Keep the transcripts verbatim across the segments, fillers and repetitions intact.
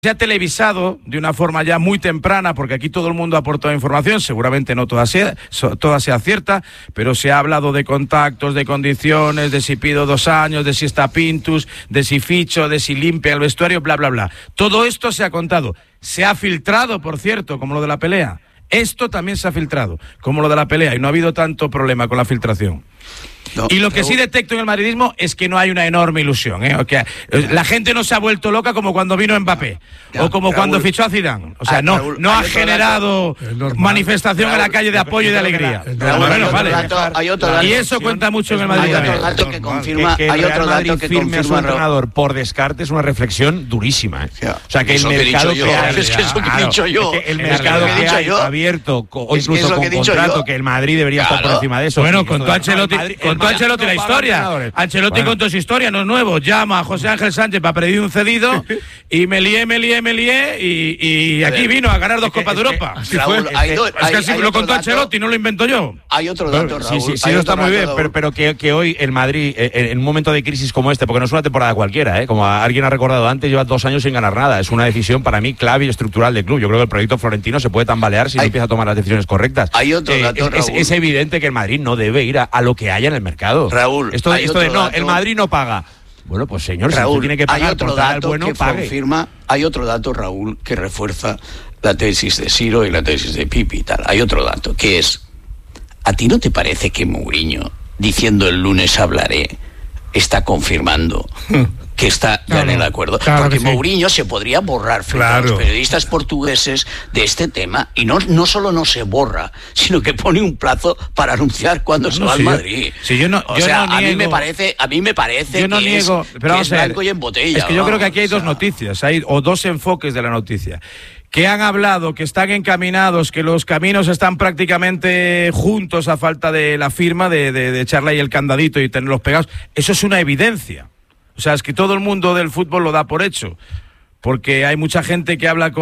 Se ha televisado de una forma ya muy temprana, porque aquí todo el mundo ha aportado información, seguramente no toda sea, toda sea cierta, pero se ha hablado de contactos, de condiciones, de si pido dos años, de si está Pintus, de si ficho, de si limpia el vestuario, bla, bla, bla. Todo esto se ha contado. Se ha filtrado, por cierto, como lo de la pelea. Esto también se ha filtrado, como lo de la pelea, y no ha habido tanto problema con la filtración. No, y lo que sí detecto en el madridismo es que no hay una enorme ilusión, ¿eh? O que la gente no se ha vuelto loca como cuando vino Mbappé, ya, o como Raúl, cuando fichó a Zidane. O sea, ah, no, Raúl, no ha generado manifestación Raúl, en la calle de apoyo y de alegría. Raúl, bueno, vale. Dato, hay otro dato, y eso cuenta mucho en el Madrid. Hay otro dato que confirma, que, que hay otro Madrid dato que firme confirma a su entrenador por descarte es una reflexión durísima, ¿eh? Ya, o sea, que el mercado que hay, es que eso que he dicho yo, el mercado que hay abierto o incluso con contrato que el Madrid debería estar por encima de eso. Bueno, con tu Ancelotti, con tu Ancelotti la historia. Ancelotti bueno. contó su historia, no es nuevo. Llama a José Ángel Sánchez para pedir un cedido y me lié, me lié, me lié y, y aquí vino a ganar dos es que, Copas de Europa. Que, Raúl, es hay que, do, es que así lo contó Ancelotti, no lo invento yo. Hay otro dato, Raúl. Sí, sí, sí, no está muy bien, pero, pero que, que hoy el Madrid, en un momento de crisis como este, porque no es una temporada cualquiera, ¿eh? Como alguien ha recordado antes, lleva dos años sin ganar nada. Es una decisión para mí clave y estructural del club. Yo creo que el proyecto florentino se puede tambalear si hay, no empieza a tomar las decisiones correctas. Hay otro eh, dato, es, Raúl. Es, es evidente que el Madrid no debe ir a, a lo que haya en el mercado. Raúl, esto, hay esto otro de no, dato. el Madrid no paga. Bueno, pues señor, Raúl, si usted tiene que pagar hay otro por tal dato bueno, que pague. confirma, hay otro dato, Raúl, que refuerza la tesis de Siro y la tesis de Pipi y tal. Hay otro dato, que es, ¿a ti no te parece que Mourinho, diciendo el lunes hablaré, está confirmando que está ya claro, en el acuerdo? Claro Porque sí. Mourinho se podría borrar frente claro. a los periodistas portugueses de este tema, y no, no solo no se borra, sino que pone un plazo para anunciar cuándo no, se va al si Madrid. Yo, si yo no, o yo sea, no a niego, mí me parece, a mí me parece yo no que, niego, es, pero que es ver, blanco y en botella. Es que yo ¿no? creo que aquí hay o sea, dos noticias, hay o dos enfoques de la noticia. Que han hablado, que están encaminados, que los caminos están prácticamente juntos a falta de la firma, de, de, de echarle ahí el candadito y tenerlos pegados. Eso es una evidencia. O sea, es que todo el mundo del fútbol lo da por hecho. Porque hay mucha gente que habla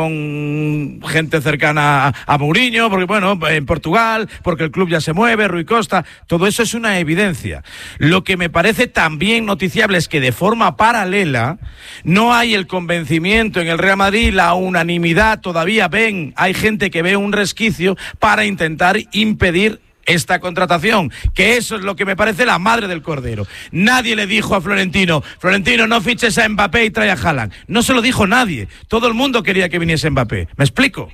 con gente cercana a, a Mourinho, porque bueno, en Portugal, porque el club ya se mueve, Rui Costa, todo eso es una evidencia. Lo que me parece también noticiable es que de forma paralela no hay el convencimiento en el Real Madrid, la unanimidad, todavía ven, hay gente que ve un resquicio para intentar impedir esta contratación, que eso es lo que me parece la madre del cordero. Nadie le dijo a Florentino, Florentino, no fiches a Mbappé y trae a Haaland. No se lo dijo nadie. Todo el mundo quería que viniese Mbappé. ¿Me explico?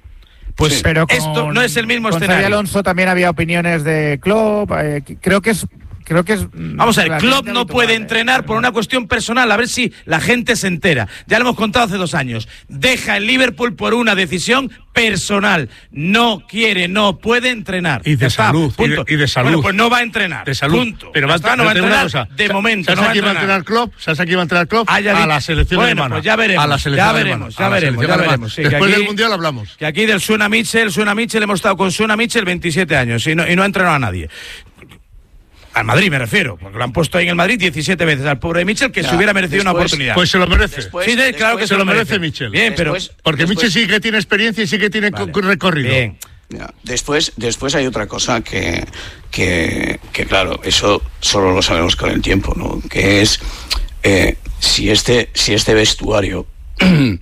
Pues sí, pero con, esto no es el mismo con escenario. Xabi Alonso también había opiniones de Klopp. Eh, creo que es... Creo que es, Vamos a ver, Klopp no puede entrenar por una cuestión personal, a ver si la gente se entera. Ya lo hemos contado hace dos años. Deja el Liverpool por una decisión personal. No quiere, no puede entrenar. Y de está, salud. Punto. Y de, y de salud. Bueno, pues no va a entrenar. De salud. Punto. Pero va, está, no va a entrenar cosa. de momento. ¿Sabes no va a quién va a entrenar Klopp? ¿Sabes a quién va a entrenar Klopp? A la selección bueno, alemana. Pues ya veremos. A la selección ya veremos, ya veremos, ya veremos. Sí, Después aquí, del Mundial hablamos. Que aquí del Suna Mitchell, Suna Mitchell, hemos estado con Suna Mitchell veintisiete años y no, y no ha entrenado a nadie. Al Madrid me refiero, porque lo han puesto ahí en el Madrid diecisiete veces al pobre Mitchell, que ya, se hubiera merecido después, una oportunidad. Pues se lo merece. Después, sí, después, claro que se lo merece, merece Mitchell. Bien, después, pero porque después, Mitchell sí que tiene experiencia y sí que tiene vale. recorrido. Bien. Ya, después, después hay otra cosa que, que, que, claro, eso solo lo sabemos con el tiempo, ¿no? Que es eh, si este, si este vestuario eh,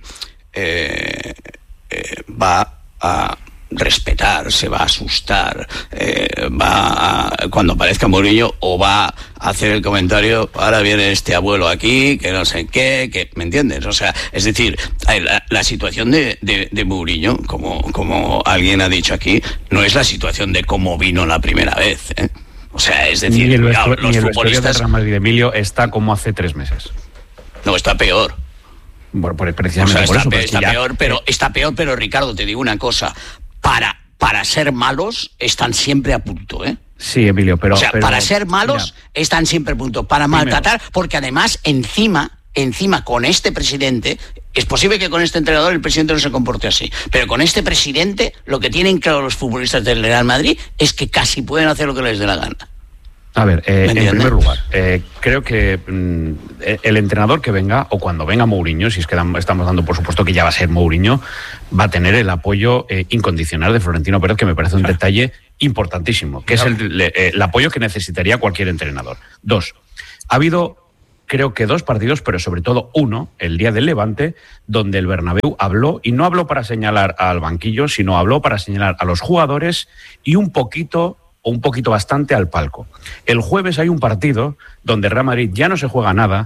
eh, va a respetar, se va a asustar, eh, va a, cuando aparezca Mourinho, o va a hacer el comentario, ahora viene este abuelo aquí, que no sé qué, que, ¿me entiendes? O sea, es decir, la, la situación de, de, de Mourinho, como, como alguien ha dicho aquí, no es la situación de cómo vino la primera vez, ¿eh? O sea, es decir, ni el, vestu- cuidado, los ni el futbolistas... del Real Madrid, Emilio, está como hace tres meses. No, está peor. Bueno, por, precisamente o sea, por está, eso. pe- está ya... peor, pero está peor, pero Ricardo, te digo una cosa, para, para ser malos están siempre a punto, ¿eh? Sí, Emilio, pero... O sea, pero, para ser malos mira, están siempre a punto, para maltratar, primero, porque además encima, encima con este presidente, es posible que con este entrenador el presidente no se comporte así, pero con este presidente lo que tienen claro los futbolistas del Real Madrid es que casi pueden hacer lo que les dé la gana. A ver, eh, en primer lugar, eh, creo que mmm, el entrenador que venga, o cuando venga Mourinho, si es que estamos dando por supuesto que ya va a ser Mourinho, va a tener el apoyo eh, incondicional de Florentino Pérez, que me parece un detalle importantísimo, que es el, el, el apoyo que necesitaría cualquier entrenador. Dos, ha habido creo que dos partidos, pero sobre todo uno, el día del Levante, donde el Bernabéu habló, y no habló para señalar al banquillo, sino habló para señalar a los jugadores y un poquito, o un poquito bastante, al palco. El jueves hay un partido donde Real Madrid ya no se juega nada,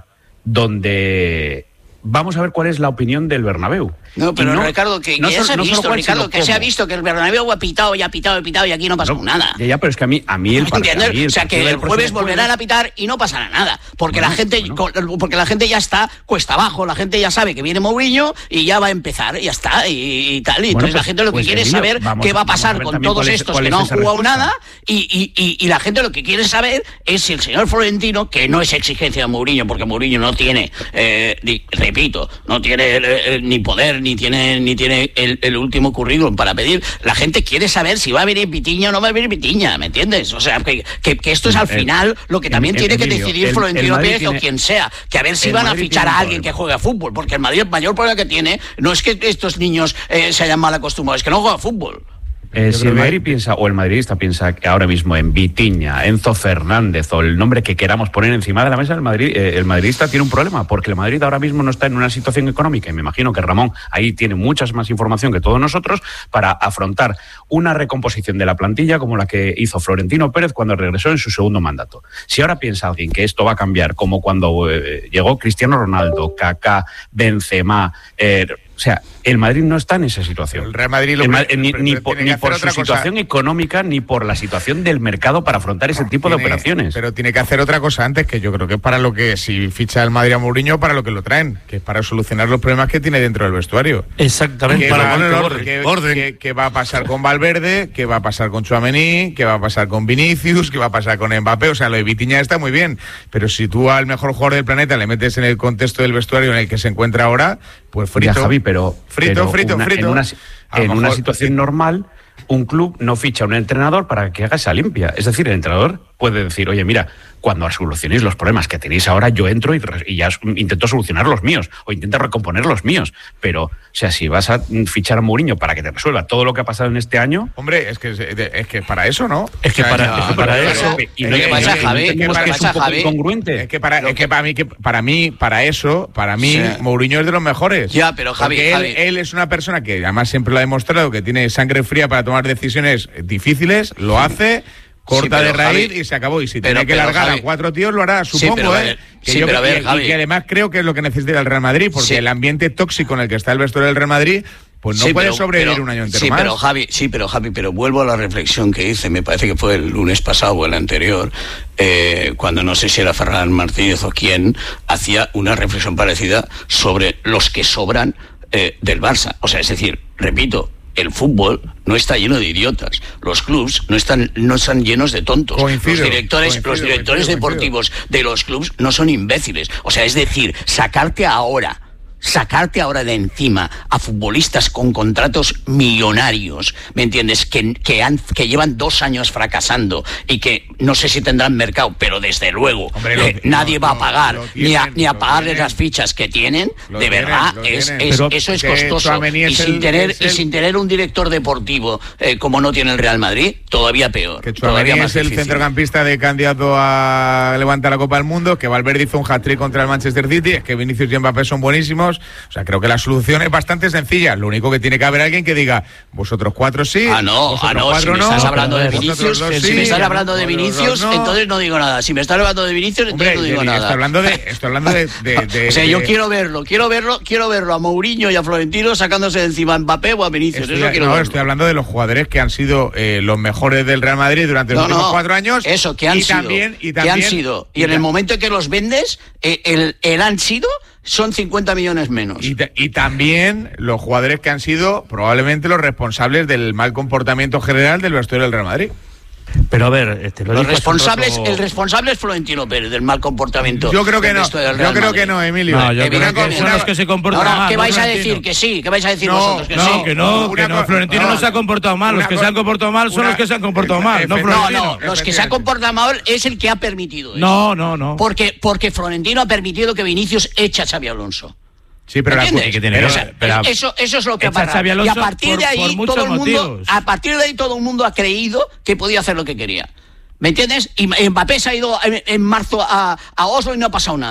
donde vamos a ver cuál es la opinión del Bernabéu. No, pero no, Ricardo, que, no que ya solo, se ha no visto, cuál, Ricardo, que se ha visto que el Bernabéu ha pitado y ha pitado y pitado y aquí no pasa no, nada. Ya, ya, pero es que a mí, a mí el partido... O sea, que el jueves volverán a pitar y no pasará nada. Porque bueno, la gente bueno. porque la gente ya está cuesta abajo, la gente ya sabe que viene Mourinho y ya va a empezar, y ya está, y, y tal. Y bueno, entonces pues, la gente lo que pues quiere es saber vamos, qué va a pasar con todos estos es, que no han jugado respuesta. nada, y, y, y, y la gente lo que quiere saber es si el señor Florentino, que no es exigencia de Mourinho, porque Mourinho no tiene, eh, ni, repito, no tiene eh, ni poder, ni tiene, ni tiene el, el último currículum para pedir. La gente quiere saber si va a venir Vitiña o no va a venir Vitiña, ¿me entiendes? O sea, que, que, que esto es al final lo que también el, el, tiene que decidir el, Florentino el Pérez tiene, o quien sea, que a ver si van Madrid a fichar a alguien que juegue a fútbol, porque el Madrid el mayor problema que tiene no es que estos niños eh, se hayan mal acostumbrados, es que no juega a fútbol. Eh, si el Madrid piensa, o el madridista piensa que ahora mismo en Vitiña, Enzo Fernández o el nombre que queramos poner encima de la mesa, el, Madrid, eh, el madridista tiene un problema, porque el Madrid ahora mismo no está en una situación económica, y me imagino que Ramón ahí tiene muchas más información que todos nosotros para afrontar una recomposición de la plantilla como la que hizo Florentino Pérez cuando regresó en su segundo mandato. Si ahora piensa alguien que esto va a cambiar, como cuando eh, llegó Cristiano Ronaldo, Kaká, Benzema... Eh, O sea, el Madrid no está en esa situación. El Real Madrid lo el, pre- ni, ni por, ni por su situación cosa. económica, ni por la situación del mercado para afrontar ese tipo tiene, de operaciones. Pero tiene que hacer otra cosa antes, que yo creo que es para lo que, si ficha el Madrid a Mourinho, para lo que lo traen, que es para solucionar los problemas que tiene dentro del vestuario. Exactamente. Para va, poner orden. ¿Qué, orden. ¿Qué, qué va a pasar con Valverde? ¿Qué va a pasar con Tchouaméni? ¿Qué va a pasar con Vinicius? ¿Qué va a pasar con Mbappé? O sea, lo de Vitiña está muy bien, pero si tú al mejor jugador del planeta le metes en el contexto del vestuario en el que se encuentra ahora, pues frito. Ya, Javi, pero... Frito, pero frito, una, frito. En una, en una situación normal, un club no ficha a un entrenador para que haga esa limpia. Es decir, el entrenador puede decir, oye, mira, cuando solucionéis los problemas que tenéis ahora, yo entro y, y ya intento solucionar los míos, o intento recomponer los míos. Pero, o sea, si vas a fichar a Mourinho para que te resuelva todo lo que ha pasado en este año... Hombre, es que es que para eso, ¿no? Es que para, no, es que para no, eso... ¿Y no qué pasa, Javi? ¿Qué pasa, Javi? Incongruente. Es que para, es que para mí, que para mí, para eso, para mí, sí. Mourinho es de los mejores. Ya, pero Javi, él, Javi. él es una persona que además siempre lo ha demostrado, que tiene sangre fría para tomar decisiones difíciles, lo hace... Corta sí, de raíz Javi, y se acabó. Y si pero, tiene que pero, largar Javi, a cuatro tíos, lo hará, supongo, sí, pero, ¿eh? Que sí, yo, pero, a ver, y, Javi. y que además creo que es lo que necesita el Real Madrid, porque sí. el ambiente tóxico en el que está el vestuario del Real Madrid, pues no sí, puede pero, sobrevivir pero, un año entero sí, más. Pero, Javi, sí, pero Javi, pero vuelvo a la reflexión que hice, me parece que fue el lunes pasado o el anterior, eh, cuando no sé si era Ferran Martínez o quién, hacía una reflexión parecida sobre los que sobran eh, del Barça. O sea, es decir, repito, el fútbol no está lleno de idiotas. Los clubs no están no están llenos de tontos. Coincido, los directores, coincido, los directores coincido, deportivos coincido. de los clubs no son imbéciles. O sea, es decir, sacarte ahora sacarte ahora de encima a futbolistas con contratos millonarios, ¿me entiendes? Que, que, han, que llevan dos años fracasando y que no sé si tendrán mercado, pero desde luego Hombre, eh, lo, nadie no, va a pagar no, tienen, ni a, ni a pagarles tienen, las fichas que tienen, de tienen, verdad, es, es, eso es costoso. Y, es sin el, tener, el, y sin tener un director deportivo eh, como no tiene el Real Madrid, todavía peor. Que todavía más es el difícil. Centrocampista de candidato a levantar la Copa del Mundo, que Valverde hizo un hat-trick contra el Manchester City, es que Vinicius y Mbappé son buenísimos. O sea, creo que la solución es bastante sencilla. Lo único que tiene que haber alguien que diga, vosotros cuatro sí, ah, no, ah, no, si me estás no, hablando de Vinicius, sí, si me estás hablando de Vinicius, no. entonces no digo nada. Si me estás hablando de Vinicius, entonces Hombre, no digo nada. Estoy hablando de, estoy hablando de, de, de o sea, de, yo quiero verlo, quiero verlo, quiero verlo a Mourinho y a Florentino sacándose de encima a Mbappé o a Vinicius. Estoy, Eso quiero no, verlo. estoy hablando de los jugadores que han sido eh, los mejores del Real Madrid durante los no, últimos no, cuatro años. Eso, que han y sido. También, y también, que han sido. Y, y en el momento en que los vendes, eh, el, el han sido son cincuenta millones menos. Y, y también los jugadores que han sido probablemente los responsables del mal comportamiento general del vestuario del Real Madrid. Pero a ver, este, lo los responsables, rato... el responsable es Florentino Pérez del mal comportamiento. Yo creo que no. Yo creo Madrid. que no, Emilio. No, yo creo que son los que se comportan Ahora, mal. ¿qué vais no, a decir? Que sí, ¿qué vais a decir no, vosotros? Que no, sí. que no, que no. Florentino no, no se ha comportado mal. Los que se han comportado mal son una, los que se han comportado mal. No, no, no, los que se han comportado mal es el que ha permitido eso. No, no, no. Porque, porque Florentino ha permitido que Vinicius eche a Xabi Alonso. Sí, pero, la, que tiene pero, o sea, pero eso, eso es lo que ha pasado. Y a partir por, de ahí todo el mundo, motivos. a partir de ahí todo el mundo ha creído que podía hacer lo que quería. ¿Me entiendes? Y Mbappé se ha ido en, en marzo a, a Oslo y no ha pasado nada.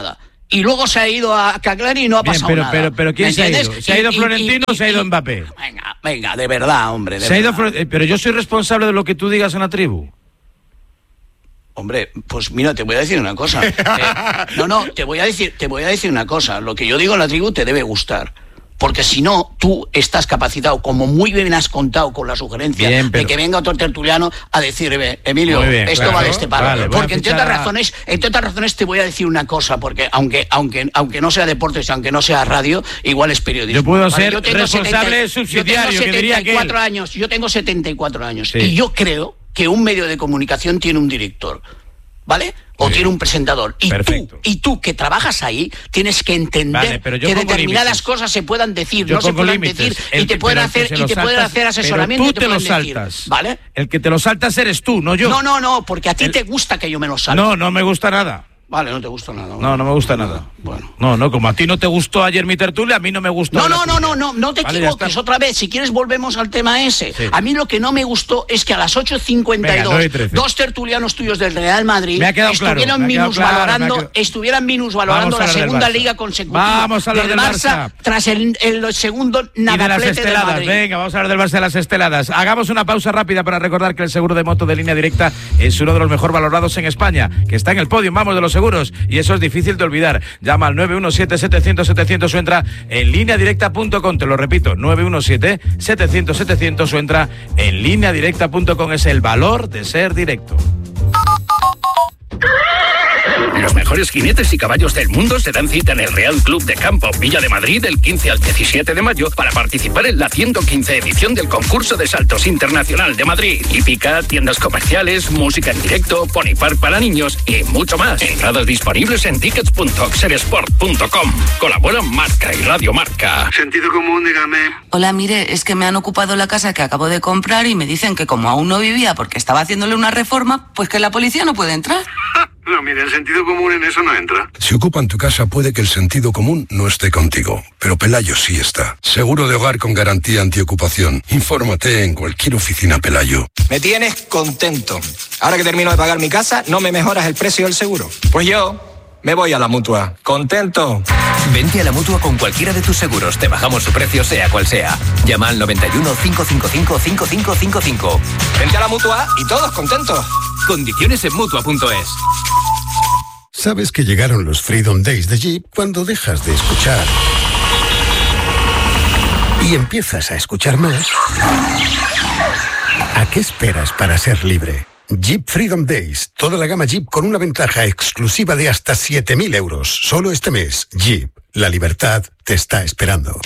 y luego se ha ido a Cagliari y no ha Bien, pasado pero, nada. Pero, pero ¿quién se ha ¿entiendes? ido? ¿Se ha ido Y- y- Florentino y- o se ha ido y- Mbappé? Venga, venga, de verdad, hombre. De Se ha ido verdad. Flor- Pero yo soy responsable de lo que tú digas en la tribu. Hombre, pues mira, te voy a decir una cosa. Eh, no, no, te voy a decir, te voy a decir una cosa. Lo que yo digo en la tribu te debe gustar. Porque si no, tú estás capacitado, como muy bien has contado con la sugerencia Bien, pero- de que venga otro tertuliano a decirme, Emilio, Muy bien, esto claro, va de este palo. vale, voy a porque entre fichar otras a- razones, entre otras razones te voy a decir una cosa, porque aunque, aunque, aunque no sea deportes, aunque no sea radio, igual es periodismo. Yo puedo Vale, ser yo tengo responsable setenta subsidiario, yo tengo que diría setenta y cuatro aquel. años, yo tengo setenta y cuatro años, Sí. y yo creo que un medio de comunicación tiene un director, ¿vale? O tiene un presentador. Y Perfecto. tú, y tú que trabajas ahí, tienes que entender Vale, pero yo que pongo determinadas límites. cosas se puedan decir, Yo no se pongo puedan límites. decir, El y te que- pueden pero el que hacer, se y lo te pueden saltas- hacer asesoramiento. pero y tú te te lo pueden decir, saltas. ¿vale? El que te lo saltas eres tú, no yo. No, no, no, porque a ti El- te gusta que yo me lo salga. No, no me gusta nada. Vale, no te gusta nada. No, no me gusta nada. Bueno. No, no, como a ti no te gustó ayer mi tertulia, a mí no me gustó. No, la no, no, tuya. no, no, no te Vale, ya equivoques está. otra vez. Si quieres volvemos al tema ese. Sí. A mí lo que no me gustó es que a las ocho cincuenta y Venga, nueve y dos trece. dos tertulianos tuyos del Real Madrid Me ha quedado claro, estuvieran me ha quedado minusvalorando, claro, me ha quedado- estuvieran minusvalorando Vamos a la hablar del segunda Barça. liga consecutiva Vamos a hablar del Barça. tras el, el segundo Y de las nadaplete del esteladas, Madrid. venga, vamos a hablar del Barça de las esteladas. Hagamos una pausa rápida para recordar que el seguro de moto de Línea Directa es uno de los mejor valorados en España, que está en el podio, vamos, de los seguros, y eso es difícil de olvidar. Llama al nueve uno siete, setecientos, setecientos o entra en línea directa punto com, te lo repito, nueve uno siete, setecientos, setecientos o entra en línea directa punto com, es el valor de ser directo. Los mejores jinetes y caballos del mundo se dan cita en el Real Club de Campo Villa de Madrid del quince al diecisiete de mayo para participar en la ciento quince edición del concurso de saltos internacional de Madrid. Hípica, tiendas comerciales, música en directo, pony park para niños y mucho más. Entradas disponibles en tickets punto oxeresport punto com. Colaboran Marca y Radio Marca. Sentido común, dígame. Hola, mire, es que me han ocupado la casa que acabo de comprar y me dicen que como aún no vivía porque estaba haciéndole una reforma, pues que la policía no puede entrar. No, mire, el sentido común en eso no entra. Si ocupan tu casa puede que el sentido común no esté contigo, pero Pelayo sí está. Seguro de hogar con garantía antiocupación. Infórmate en cualquier oficina Pelayo. Me tienes contento. Ahora que termino de pagar mi casa, no me mejoras el precio del seguro. Pues yo me voy a la Mutua. ¿Contento? Vente a la Mutua con cualquiera de tus seguros. Te bajamos su precio sea cual sea. Llama al noventa y uno, cinco cinco cinco, cinco cinco cinco cinco. Vente a la Mutua y todos contentos. Condiciones en Mutua punto es. ¿Sabes que llegaron los Freedom Days de Jeep cuando dejas de escuchar y empiezas a escuchar más? ¿A qué esperas para ser libre? Jeep Freedom Days, toda la gama Jeep con una ventaja exclusiva de hasta siete mil euros. Solo este mes, Jeep, la libertad te está esperando.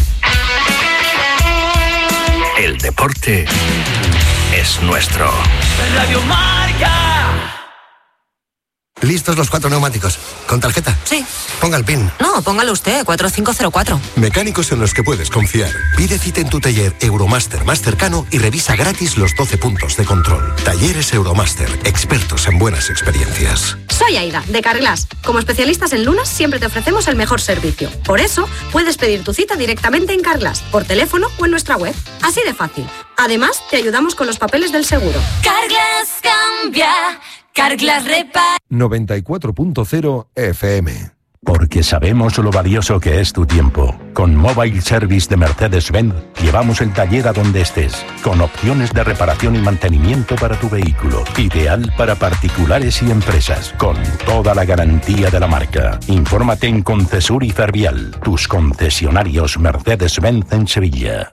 El deporte es nuestro. Radio Marca. ¿Listos los cuatro neumáticos? ¿Con tarjeta? Sí. Ponga el PIN. No, póngalo usted, cuatro cinco cero cuatro. Mecánicos en los que puedes confiar. Pide cita en tu taller Euromaster más cercano y revisa gratis los doce puntos de control. Talleres Euromaster, expertos en buenas experiencias. Soy Aida, de Carglass. Como especialistas en lunas, siempre te ofrecemos el mejor servicio. Por eso, puedes pedir tu cita directamente en Carglass, por teléfono o en nuestra web. Así de fácil. Además, te ayudamos con los papeles del seguro. Carglass cambia. Carglass repara. noventa y cuatro punto cero F M. Porque sabemos lo valioso que es tu tiempo. Con Mobile Service de Mercedes-Benz llevamos el taller a donde estés, con opciones de reparación y mantenimiento para tu vehículo. Ideal para particulares y empresas, con toda la garantía de la marca. Infórmate en Concesur y Fervial, tus concesionarios Mercedes-Benz en Sevilla.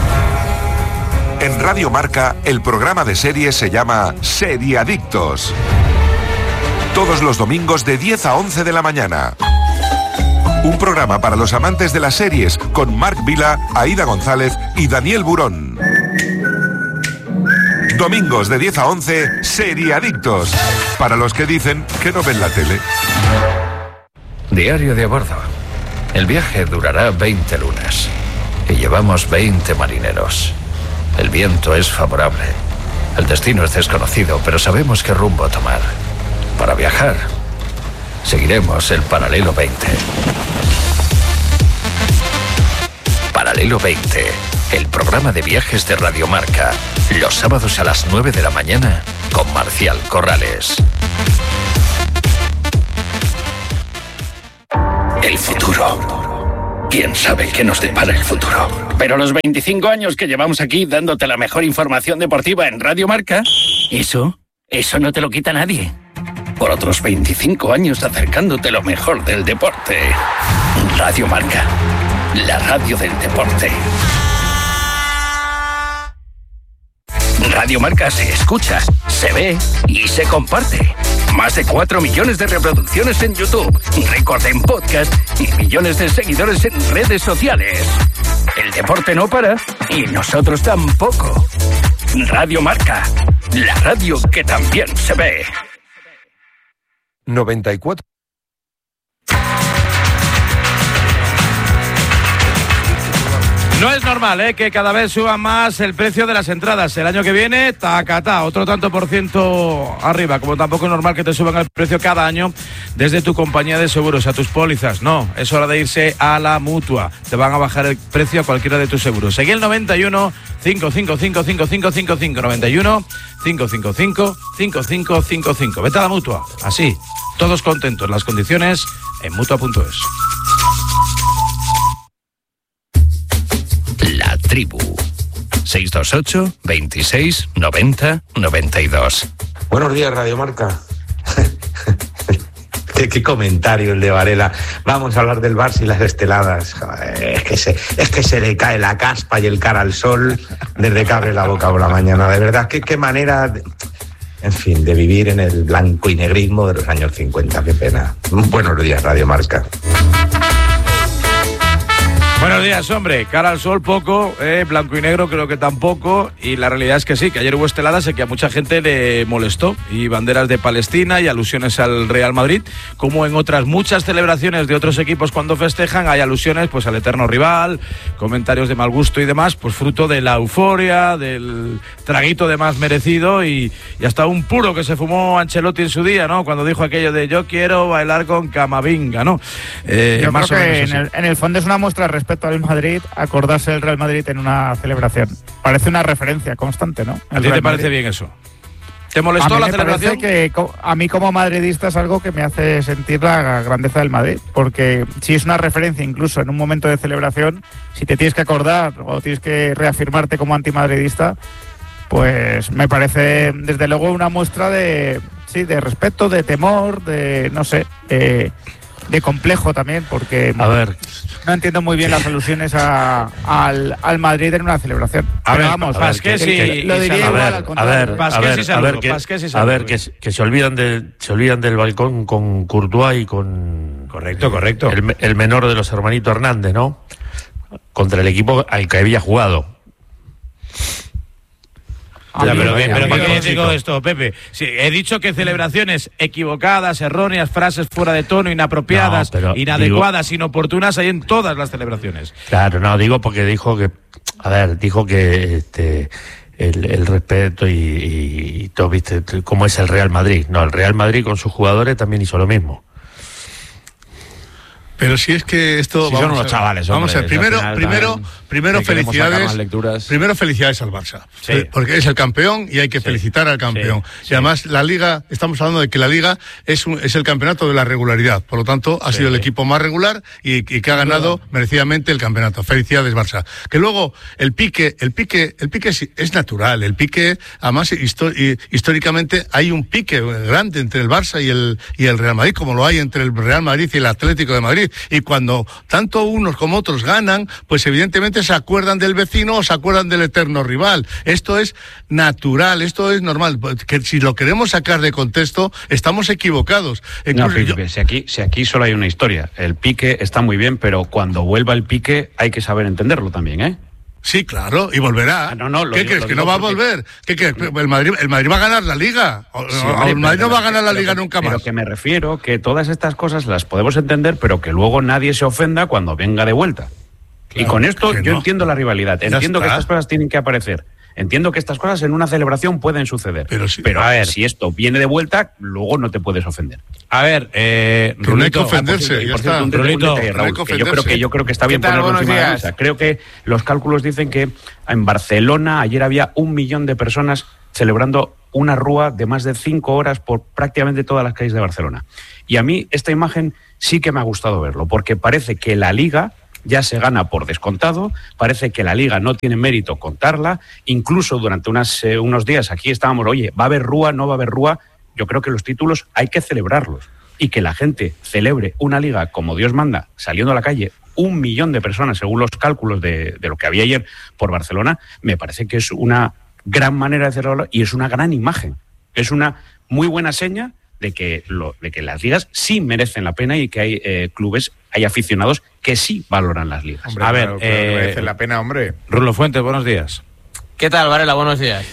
En Radio Marca, el programa de series se llama Seriadictos. Todos los domingos de diez a once de la mañana. Un programa para los amantes de las series con Marc Vila, Aida González y Daniel Burón. Domingos de diez a once, Seriadictos. Para los que dicen que no ven la tele. Diario de a bordo. El viaje durará veinte lunas. Y llevamos veinte marineros. El viento es favorable. El destino es desconocido, pero sabemos qué rumbo tomar. Para viajar, seguiremos el Paralelo veinte. Paralelo veinte, el programa de viajes de Radio Marca. Los sábados a las nueve de la mañana con Marcial Corrales. El futuro. ¿Quién sabe qué nos depara el futuro? Pero los veinticinco años que llevamos aquí dándote la mejor información deportiva en Radio Marca, eso, eso no te lo quita nadie. Por otros veinticinco años acercándote lo mejor del deporte. Radio Marca, la radio del deporte. Radio Marca se escucha, se ve y se comparte. Más de cuatro millones de reproducciones en YouTube, récord en podcast y millones de seguidores en redes sociales. El deporte no para y nosotros tampoco. Radio Marca, la radio que también se ve. noventa y cuatro. No es normal, ¿eh?, que cada vez suba más el precio de las entradas. El año que viene, tacatá, otro tanto por ciento arriba. Como tampoco es normal que te suban el precio cada año desde tu compañía de seguros a tus pólizas. No, es hora de irse a la Mutua. Te van a bajar el precio a cualquiera de tus seguros. Seguí el noventa y uno, cinco cinco cinco, cinco cinco cinco cinco, noventa y uno, cinco cinco cinco, cinco cinco cinco cinco. Vete a la Mutua. Así, todos contentos. Las condiciones en mutua punto es. La Tribu. seis dos ocho, veintiséis, noventa, noventa y dos. Buenos días, Radio Marca. ¿Qué, qué comentario el de Varela. Vamos a hablar del Barça y las esteladas. Joder, es, que se, es que se le cae la caspa y el cara al sol desde que abre la boca por la mañana. De verdad, qué, qué manera, de, en fin, de vivir en el blanco y negrismo de los años cincuenta. Qué pena. Buenos días, Radio Marca. Buenos días, hombre. Cara al sol poco, eh, blanco y negro creo que tampoco, y la realidad es que sí, que ayer hubo esteladas y que a mucha gente le molestó, y banderas de Palestina y alusiones al Real Madrid, como en otras muchas celebraciones de otros equipos cuando festejan hay alusiones pues al eterno rival, comentarios de mal gusto y demás, pues fruto de la euforia, del traguito de más merecido y, y hasta un puro que se fumó Ancelotti en su día, ¿no? Cuando dijo aquello de yo quiero bailar con Camavinga, ¿no? Eh, yo más creo o que menos en el, en el fondo es una muestra de respeto al Madrid, acordarse del Real Madrid en una celebración. Parece una referencia constante, ¿no? ¿A ti te parece bien eso? ¿Te molestó la celebración? Que a mí como madridista es algo que me hace sentir la grandeza del Madrid, porque si es una referencia incluso en un momento de celebración, si te tienes que acordar o tienes que reafirmarte como antimadridista, pues me parece desde luego una muestra de, sí, de respeto, de temor, de no sé, eh, de complejo también, porque a ver, no entiendo muy bien las alusiones a, al, al Madrid en una celebración. A Pero ver, vamos, a ver, que, sí, que, lo diría a igual ver, al contrario. A ver, a ver, a ver, que, a ver que, que se olvidan del se olvidan del balcón con Courtois y con correcto, correcto. El, el menor de los hermanitos Hernández, ¿no? Contra el equipo al que había jugado. Ya, pero ¿qué, pero ¿qué digo esto, Pepe? Sí, he dicho que celebraciones equivocadas, erróneas, frases fuera de tono, inapropiadas, no, inadecuadas, digo, inoportunas, hay en todas las celebraciones. Claro, no, digo porque dijo que, a ver, dijo que este el, el respeto y, y, y todo, viste, cómo es el Real Madrid. No, el Real Madrid con sus jugadores también hizo lo mismo. Pero si es que esto... Si son unos chavales, hombre, vamos a ver, primero, primero, primero felicidades, primero felicidades al Barça, sí, porque es el campeón y hay que sí, felicitar al campeón. Sí, y sí, además la Liga, estamos hablando de que la Liga es un, es el campeonato de la regularidad, por lo tanto ha sí, sido el equipo más regular y, y que ha ganado claro, merecidamente el campeonato. Felicidades, Barça. Que luego el pique, el pique, el pique es, es natural, el pique, además históricamente hay un pique grande entre el Barça y el, y el Real Madrid, como lo hay entre el Real Madrid y el Atlético de Madrid. Y cuando tanto unos como otros ganan, pues evidentemente se acuerdan del vecino o se acuerdan del eterno rival. Esto es natural, esto es normal. Que si lo queremos sacar de contexto, estamos equivocados. No, Felipe, yo... si, aquí, si aquí solo hay una historia. El pique está muy bien, pero cuando vuelva el pique hay que saber entenderlo también, ¿eh? Sí, claro, y volverá. Ah, no, no, ¿Qué digo, crees? ¿Que no va porque... a volver? ¿Qué crees? ¿El Madrid, el Madrid va a ganar la Liga? Sí, el Madrid no va a ganar la Liga nunca más. Pero que me refiero que todas estas cosas las podemos entender, pero que luego nadie se ofenda cuando venga de vuelta. Claro, y con esto yo no. entiendo la rivalidad, entiendo que estas cosas tienen que aparecer. Entiendo que estas cosas en una celebración pueden suceder, pero, sí, pero a ver, si esto viene de vuelta, luego no te puedes ofender. A ver, eh, Rulito, no hay que ofenderse, ya está. Rulito, Raúl, que yo creo que yo creo que está bien ponerlo encima de la mesa. Creo que los cálculos dicen que en Barcelona ayer había un millón de personas celebrando una rúa de más de cinco horas por prácticamente todas las calles de Barcelona. Y a mí esta imagen sí que me ha gustado verlo, porque parece que la Liga ya se gana por descontado, parece que la Liga no tiene mérito contarla, incluso durante unas, eh, unos días aquí estábamos, oye, ¿va a haber rúa, no va a haber rúa? Yo creo que los títulos hay que celebrarlos, y que la gente celebre una Liga como Dios manda, saliendo a la calle, un millón de personas según los cálculos de, de lo que había ayer por Barcelona, me parece que es una gran manera de celebrarlo y es una gran imagen, es una muy buena seña de que, lo, de que las ligas sí merecen la pena y que hay eh, clubes, hay aficionados que sí valoran las ligas. Hombre, a claro, ver, claro, eh, merece la pena, hombre. Rulo Fuentes, buenos días. ¿Qué tal, Varela? Buenos días.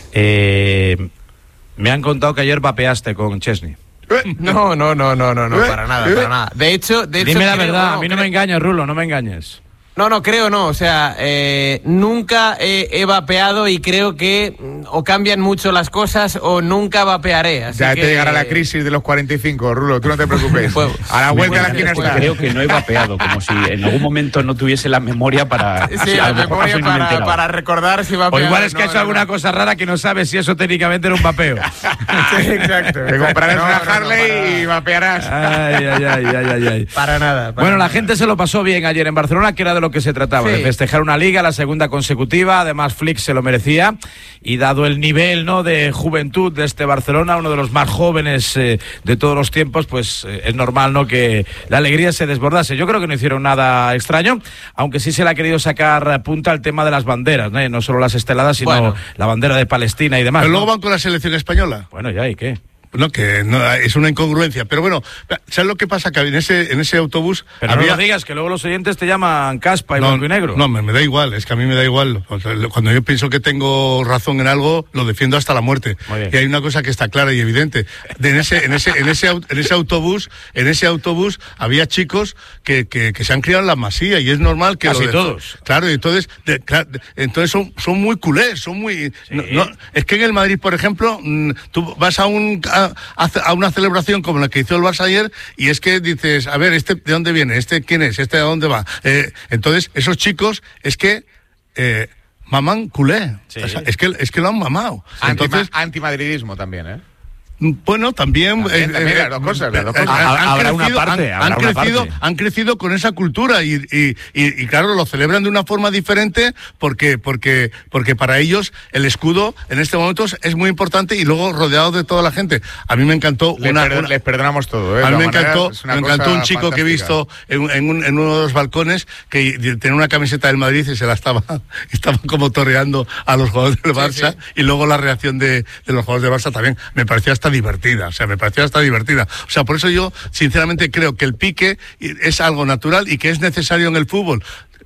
Eh, me han contado que ayer vapeaste con Chesney. No, no, no, no, no, no, para nada, para nada. De hecho, de hecho dime la creo, verdad, no, a mí no creo, me engañes, Rulo, no me engañes. No, no, creo no, o sea, eh, nunca he, he vapeado y creo que mm, o cambian mucho las cosas o nunca vapearé. Así ya que, te llegará la crisis de los cuarenta y cinco, Rulo, tú no te preocupes. Pues, a la vuelta de la esquina está. Creo que no he vapeado, como si en algún momento no tuviese la memoria para... Sí, la memoria para, para recordar si vapear. O igual es que no, ha hecho no, alguna no. cosa rara que no sabe si eso técnicamente era un vapeo. Sí, exacto. Te comprarás No, una no, no, Harley para- y vapearás. Ay, ay, ay, ay, ay, ay. Para nada. para Bueno, la nada. gente se lo pasó bien ayer en Barcelona, que era de lo que se trataba, Sí. de festejar una liga, la segunda consecutiva. Además, Flick se lo merecía. Y dado el nivel, ¿no?, de juventud de este Barcelona, uno de los más jóvenes eh, de todos los tiempos, pues eh, es normal, ¿no?, que la alegría se desbordase. Yo creo que no hicieron nada extraño, aunque sí se le ha querido sacar punta al tema de las banderas, ¿no? No solo las esteladas, sino Bueno. la bandera de Palestina y demás. Pero ¿no? luego van con la selección española. Bueno, ya, ¿y qué? No, que no, es una incongruencia. Pero bueno, ¿sabes lo que pasa? Que en ese, en ese autobús Pero había... no lo digas, que luego los oyentes te llaman caspa y No, blanco y negro. No, me, me da igual, es que a mí me da igual. Cuando yo pienso que tengo razón en algo, lo defiendo hasta la muerte. Muy bien. Y hay una cosa que está clara y evidente. De en, ese, en, ese, en, ese, au- en ese autobús, en ese autobús había chicos que, que, que se han criado en la Masía y es normal que... Casi lo de- todos. Claro, y entonces, de- cla- de- entonces son, son muy culés, son muy... no- no, es que en el Madrid, por ejemplo, mm, tú vas a un... A, a una celebración como la que hizo el Barça ayer y es que dices, a ver, ¿este de dónde viene? ¿Este quién es? ¿Este a dónde va? Eh, entonces, esos chicos es que eh, maman culé. Sí. O sea, es, que, es que lo han mamado. Antima- Entonces, antimadridismo también, ¿eh? bueno, también... También, eh, también, eh, las dos cosas, las dos eh, cosas. han- han Habrá una crecido- parte, han- habrá han una crecido, parte. han crecido con esa cultura y, y, y, y, claro, lo celebran de una forma diferente porque, porque, porque para ellos el escudo en este momento es muy importante y luego rodeado de toda la gente. A mí me encantó Les, una... perdo- una- les perdonamos todo, ¿eh? a De mí me todas maneras, encantó, es una me encantó cosa un chico que he fantástica. visto en, en, un- en uno de los balcones que tenía una camiseta del Madrid y se la estaba, estaba como torreando a los jugadores del Barça sí. y luego la reacción de, de los jugadores del Barça también me pareció hasta divertida, o sea, me pareció hasta divertida. O sea, por eso yo sinceramente creo que el pique es algo natural y que es necesario en el fútbol.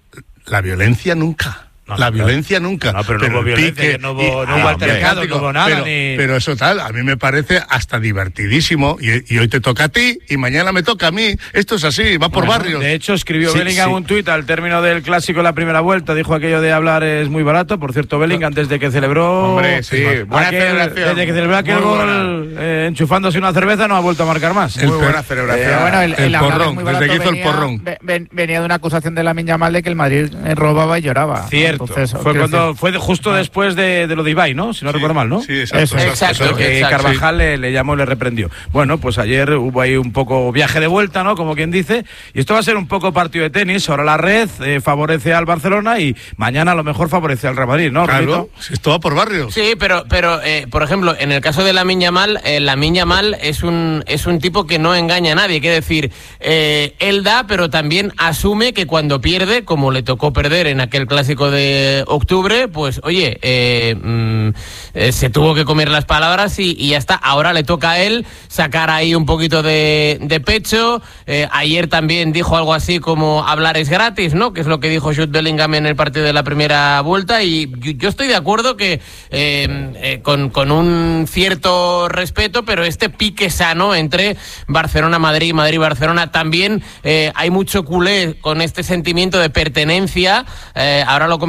La violencia nunca. No, la no, violencia nunca. No, pero no hubo el violencia, pique no hubo- y- no hubo ah, altercado, hombre, no hubo nada, pero, ni- pero eso tal, a mí me parece hasta divertidísimo y, y hoy te toca a ti y mañana me toca a mí. Esto es así, va por Bueno, barrios. De hecho, escribió Sí, Bellingham sí. un tuit al término del clásico en la primera vuelta. Dijo aquello de hablar es muy barato. Por cierto, Bellingham, desde que celebró. Hombre, sí, buena aquel- celebración. Desde que celebró aquel Muy gol eh, enchufándose una cerveza, no ha vuelto a marcar más. El Muy buena per- celebración. Pero bueno, el, el el hablar porrón, muy desde barato que hizo el venía- porrón. ve- ven- venía de una acusación de Lamine Yamal de que el Madrid eh, robaba y lloraba. Cierto. Entonces, fue quiero cuando decir- fue de- justo después de, de lo de Ibai, ¿no? Si no Sí, recuerdo mal, ¿no? Sí, exacto. Eso, exacto. Eso que exacto. Carvajal le, le llamó y le reprendió. Bueno, pues ayer hubo ahí un poco viaje de vuelta, ¿no? Como quien dice. Y esto va a ser un poco partido de tenis. Ahora la red eh, favorece al Barcelona y mañana a lo mejor favorece al Real Madrid, ¿no, Claro, Rulito? esto va por barrios. Sí, pero, pero eh, por ejemplo, en el caso de Lamine Yamal, eh, Lamine Yamal es un, es un tipo que no engaña a nadie. Quiere decir, eh, él da, pero también asume que cuando pierde, como le tocó perder en aquel clásico de octubre, pues oye, eh, mm, eh, se tuvo que comer las palabras y, y ya está. Ahora le toca a él sacar ahí un poquito de, de pecho. Eh, ayer también dijo algo así como hablar es gratis, ¿no? Que es lo que dijo Jude Bellingham en el partido de la primera vuelta. Y yo, yo estoy de acuerdo que eh, eh, con, con un cierto respeto, pero este pique sano entre Barcelona-Madrid y Madrid-Barcelona también eh, hay mucho culé con este sentimiento de pertenencia. Eh, ahora lo comentamos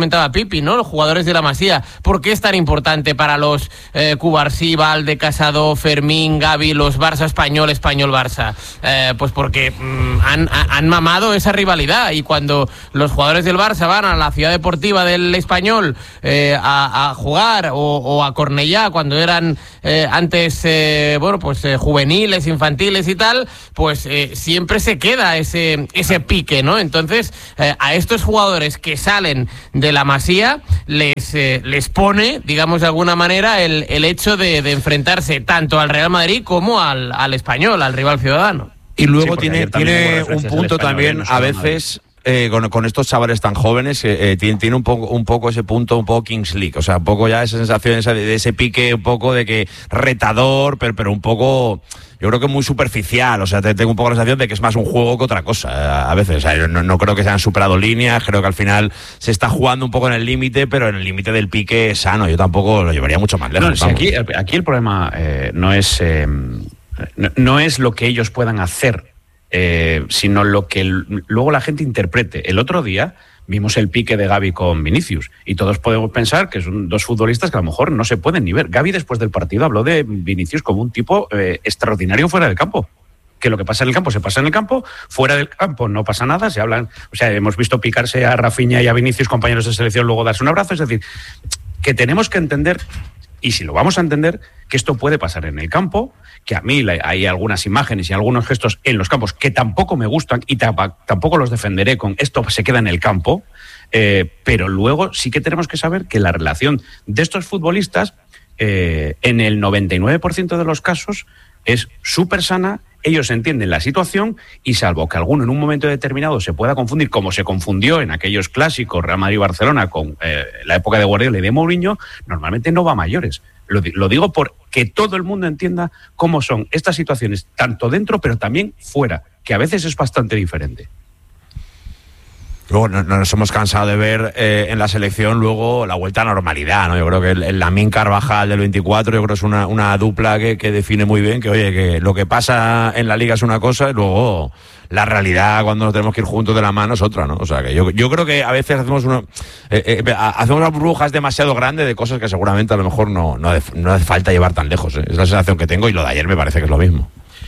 comentaba Pipi, ¿no? Los jugadores de la Masía. ¿Por qué es tan importante para los eh, Cubarsí, Valde, Casado, Fermín, Gavi, los Barça español, español Barça? Eh, pues porque mmm, han, han mamado esa rivalidad, y cuando los jugadores del Barça van a la ciudad deportiva del Español eh, a, a jugar, o, o a Cornellá, cuando eran eh, antes, eh, bueno, pues eh, juveniles, infantiles y tal, pues eh, siempre se queda ese, ese pique, ¿no? Entonces, eh, a estos jugadores que salen de la Masía les, eh, les pone, digamos de alguna manera, el, el hecho de, de enfrentarse tanto al Real Madrid como al, al Español, al rival ciudadano. Y luego sí, tiene, tiene un punto también, no a veces... Eh, con, con estos chavales tan jóvenes, eh, eh, tiene, tiene un poco un poco ese punto, un poco Kings League, o sea, un poco ya esa sensación, esa de, de ese pique un poco de que retador, pero, pero un poco, yo creo que muy superficial, o sea, te, tengo un poco la sensación de que es más un juego que otra cosa, a, a veces, o sea, yo no, no creo que se han superado líneas, creo que al final se está jugando un poco en el límite, pero en el límite del pique sano, yo tampoco lo llevaría mucho más lejos. No, si aquí, aquí el problema eh, no es eh, no, no es lo que ellos puedan hacer, Eh, sino lo que el, luego la gente interprete. El otro día vimos el pique de Gavi con Vinicius y todos podemos pensar que son dos futbolistas que a lo mejor no se pueden ni ver. Gavi después del partido habló de Vinicius como un tipo eh, extraordinario fuera del campo. Que lo que pasa en el campo se pasa en el campo, fuera del campo no pasa nada, se hablan, o sea, hemos visto picarse a Rafinha y a Vinicius, compañeros de selección, luego darse un abrazo, es decir, que tenemos que entender, y si lo vamos a entender, que esto puede pasar en el campo, que a mí hay algunas imágenes y algunos gestos en los campos que tampoco me gustan y tampoco los defenderé con esto se queda en el campo, eh, pero luego sí que tenemos que saber que la relación de estos futbolistas eh, en el noventa y nueve por ciento de los casos es súper sana, ellos entienden la situación y salvo que alguno en un momento determinado se pueda confundir, como se confundió en aquellos clásicos Real Madrid-Barcelona con eh, la época de Guardiola y de Mourinho, normalmente no va a mayores. Lo, lo digo porque todo el mundo entienda cómo son estas situaciones, tanto dentro pero también fuera, que a veces es bastante diferente. Luego no, nos hemos cansado de ver eh, en la selección luego la vuelta a normalidad, ¿no? Yo creo que el, el Lamine Carvajal del veinticuatro, yo creo que es una, una dupla que, que define muy bien que, oye, que lo que pasa en la liga es una cosa y luego la realidad cuando nos tenemos que ir juntos de la mano es otra, ¿no? O sea, que yo, yo creo que a veces hacemos una, eh, eh, hacemos unas burbujas demasiado grandes de cosas que seguramente a lo mejor no, no, hace, no hace falta llevar tan lejos, ¿eh? Es la sensación que tengo y lo de ayer me parece que es lo mismo.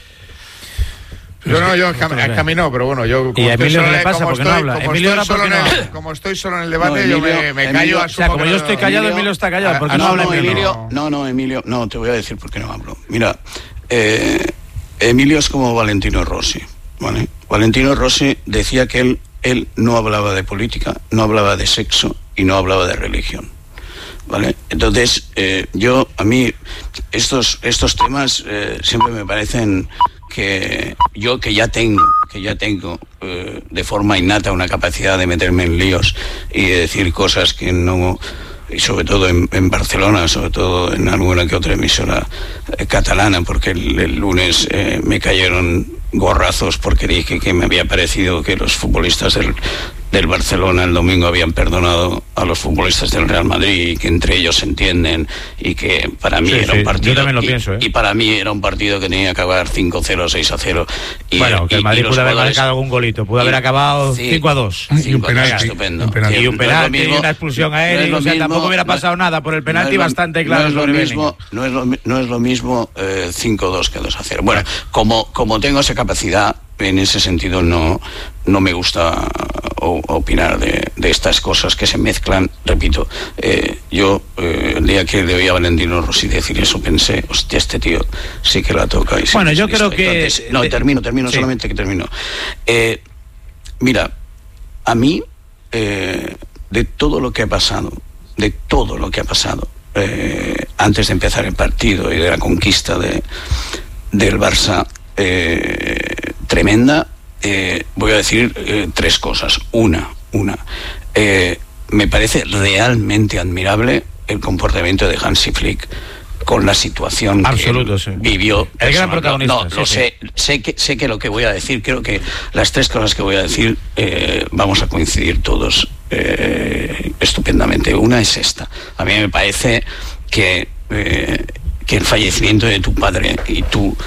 Yo no, yo cam- camino, pero bueno, yo como ¿Y a Emilio estoy qué le pasa? como ¿Por qué estoy, no habla? como Emilio estoy ahora, ¿por qué solo no en el- habla? como estoy solo en el debate, No, Emilio, yo me, me callo, Emilio, asumo o sea, como que yo no- estoy callado, Emilio está callado. ¿Por qué Ah, no no, habla no, Emilio? Emilio, no, no, Emilio, no, te voy a decir por qué no hablo. Mira, eh, Emilio es como Valentino Rossi, ¿vale? Valentino Rossi decía que él, él no hablaba de política, no hablaba de sexo y no hablaba de religión, ¿vale? Entonces, eh, yo, a mí, estos, estos temas eh, siempre me parecen que yo que ya tengo, que ya tengo eh, de forma innata una capacidad de meterme en líos y de decir cosas que no, y sobre todo en, en Barcelona, sobre todo en alguna que otra emisora eh, catalana, porque el, el lunes eh, me cayeron gorrazos porque dije que me había parecido que los futbolistas del, del Barcelona el domingo habían perdonado a los futbolistas del Real Madrid y que entre ellos se entienden y que para mí Sí, era sí, un partido yo también lo y, pienso, ¿eh? y para mí era un partido que tenía que acabar cinco cero, seis a cero y, Bueno, que el y- Madrid y los pudo haber jugadores- marcado algún golito, pudo haber y- acabado sí, cinco a dos. Y un penalti, estupendo. Un penalti. Y un No es lo penalti, mismo- y una expulsión no aérea, es lo o sea, mismo- tampoco hubiera no- pasado nada por el penalti no es lo- bastante claro no es lo sobre mismo, no es lo, mi- no es lo mismo eh, cinco dos que dos a cero. Bueno, como, como tengo esa capacidad, en ese sentido no, no me gusta o- opinar de, de estas cosas que se mezclan. Repito, eh, yo eh, el día que le oí a Valentino Rossi decir eso pensé, hostia, este tío sí que la toca. Y sí Bueno, que yo se creo distrae. que- Entonces, no, de- termino, termino, sí. solamente que termino. Eh, mira, a mí, eh, de todo lo que ha pasado, de todo lo que ha pasado, eh, antes de empezar el partido y de la conquista de, del Barça, eh, tremenda, eh, voy a decir eh, tres cosas. Una, una, eh, me parece realmente admirable el comportamiento de Hansi Flick con la situación Absoluto, que sí. vivió. El gran personal. protagonista, No, sí, lo sí. sé, sé que, sé que lo que voy a decir, creo que las tres cosas que voy a decir eh, vamos a coincidir todos eh, estupendamente. Una es esta. A mí me parece que, eh, que el fallecimiento de tu padre y tú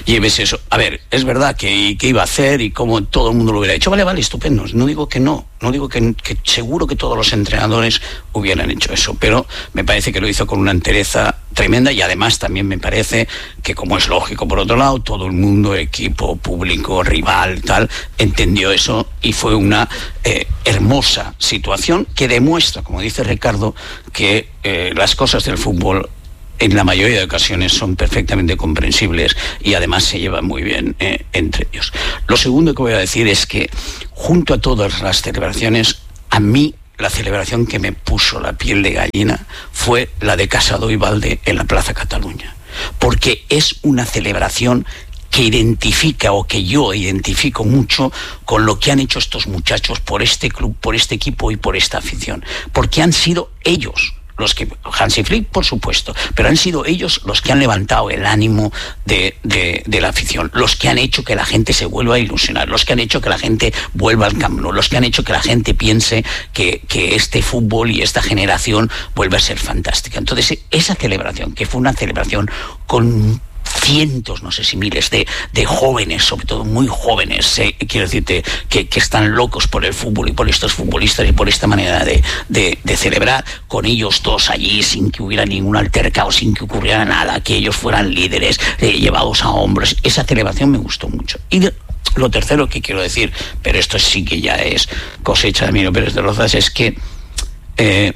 lleves eso. A ver, es verdad que, que iba a hacer y como todo el mundo lo hubiera hecho. Vale, vale, estupendo. No digo que no, no digo que, que seguro que todos los entrenadores hubieran hecho eso, pero me parece que lo hizo con una entereza tremenda y además también me parece que, como es lógico por otro lado, todo el mundo, equipo, público, rival, tal, entendió eso y fue una eh, hermosa situación que demuestra, como dice Ricardo, que eh, las cosas del fútbol en la mayoría de ocasiones son perfectamente comprensibles y además se llevan muy bien eh, entre ellos. Lo segundo que voy a decir es que junto a todas las celebraciones, a mí la celebración que me puso la piel de gallina fue la de Casado y Valde en la Plaza Cataluña, porque es una celebración que identifica o que yo identifico mucho con lo que han hecho estos muchachos por este club, por este equipo y por esta afición, porque han sido ellos los que, Hansi Flick por supuesto, pero han sido ellos los que han levantado el ánimo de, de, de la afición, los que han hecho que la gente se vuelva a ilusionar, los que han hecho que la gente vuelva al Camp Nou, los que han hecho que la gente piense que, que este fútbol y esta generación vuelve a ser fantástica. Entonces, esa celebración, que fue una celebración con cientos, no sé si miles de, de jóvenes, sobre todo muy jóvenes, eh, quiero decirte, que, que están locos por el fútbol y por estos futbolistas y por esta manera de, de, de celebrar, con ellos dos allí, sin que hubiera ningún altercado, sin que ocurriera nada, que ellos fueran líderes, eh, llevados a hombros. Esa celebración me gustó mucho. Y de, lo tercero que quiero decir, pero esto sí que ya es cosecha de Emilio Pérez de Rozas, es que eh,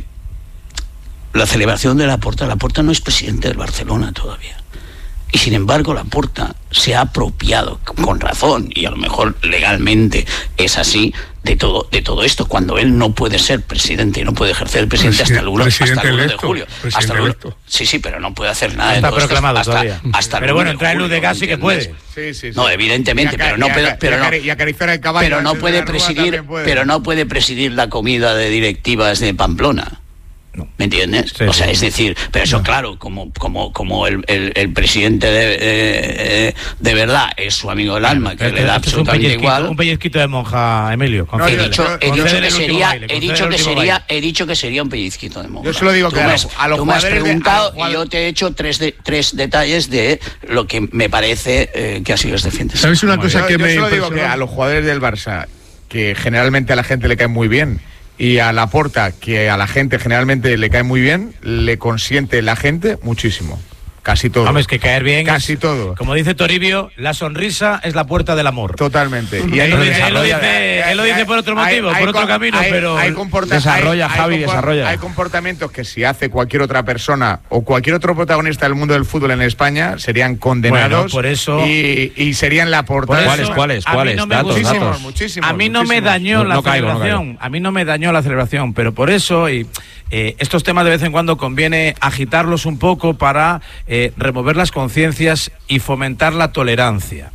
la celebración de Laporta, Laporta no es presidente del Barcelona todavía. Y sin embargo Laporta se ha apropiado, con razón, y a lo mejor legalmente es así, de todo, de todo esto, cuando él no puede ser presidente y no puede ejercer el presidente Presi- hasta el uno, hasta el uno de julio. Hasta el uno, sí, sí, pero no puede hacer nada. Está de todo proclamado esto, todavía. Hasta, hasta pero bueno, entra en luz de gas sí que puede. Sí, sí, sí. No, evidentemente, pero no puede, pero no, y acariciar el caballo, pero no puede presidir, puede. pero no puede presidir la comida de directivas de Pamplona. No. ¿Me entiendes? Sí, o sea, sí. Es decir, pero eso, no. Claro, como como como el, el, el presidente de, eh, de verdad es su amigo del alma, que este, le da este absolutamente un igual. Un pellizquito de monja, Emilio. No, he dicho, he dicho que sería, baile, he dicho que sería, he dicho que sería un pellizquito de monja. Yo se lo digo tú que me, a los tú me has preguntado de, a los y yo te he hecho tres de, tres detalles de lo que me parece eh, que así los defiendes. ¿Sabes una cosa yo, que yo me? Yo se lo digo que a los jugadores del Barça, que generalmente a la gente le cae muy bien, y a Laporta, que a la gente generalmente le cae muy bien, le consiente la gente muchísimo. Casi todo. Hombre, es que caer bien. Casi es, todo. Como dice Toribio, la sonrisa es la puerta del amor. Totalmente. Y él, lo dice, él, lo dice, él lo dice por otro motivo, hay, por otro hay, camino, hay, pero. Hay comporta- desarrolla, hay, Javi, hay desarrolla. Hay comportamientos que si hace cualquier otra persona o cualquier otro protagonista del mundo del fútbol en España serían condenados. Bueno, por eso. Y, y serían la portada. ¿Cuáles? ¿Cuáles? ¿Cuáles? No datos, muchísimos, datos. Muchísimos, a mí no muchísimos. me dañó no, la no caigo, celebración. No caigo. A mí no me dañó la celebración, pero por eso. Y, Eh, estos temas de vez en cuando conviene agitarlos un poco para eh, remover las conciencias y fomentar la tolerancia.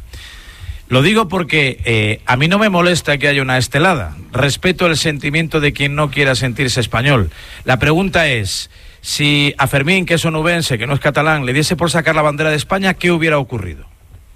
Lo digo porque eh, a mí no me molesta que haya una estelada. Respeto el sentimiento de quien no quiera sentirse español. La pregunta es, si a Fermín, que es onubense, que no es catalán, le diese por sacar la bandera de España, ¿qué hubiera ocurrido?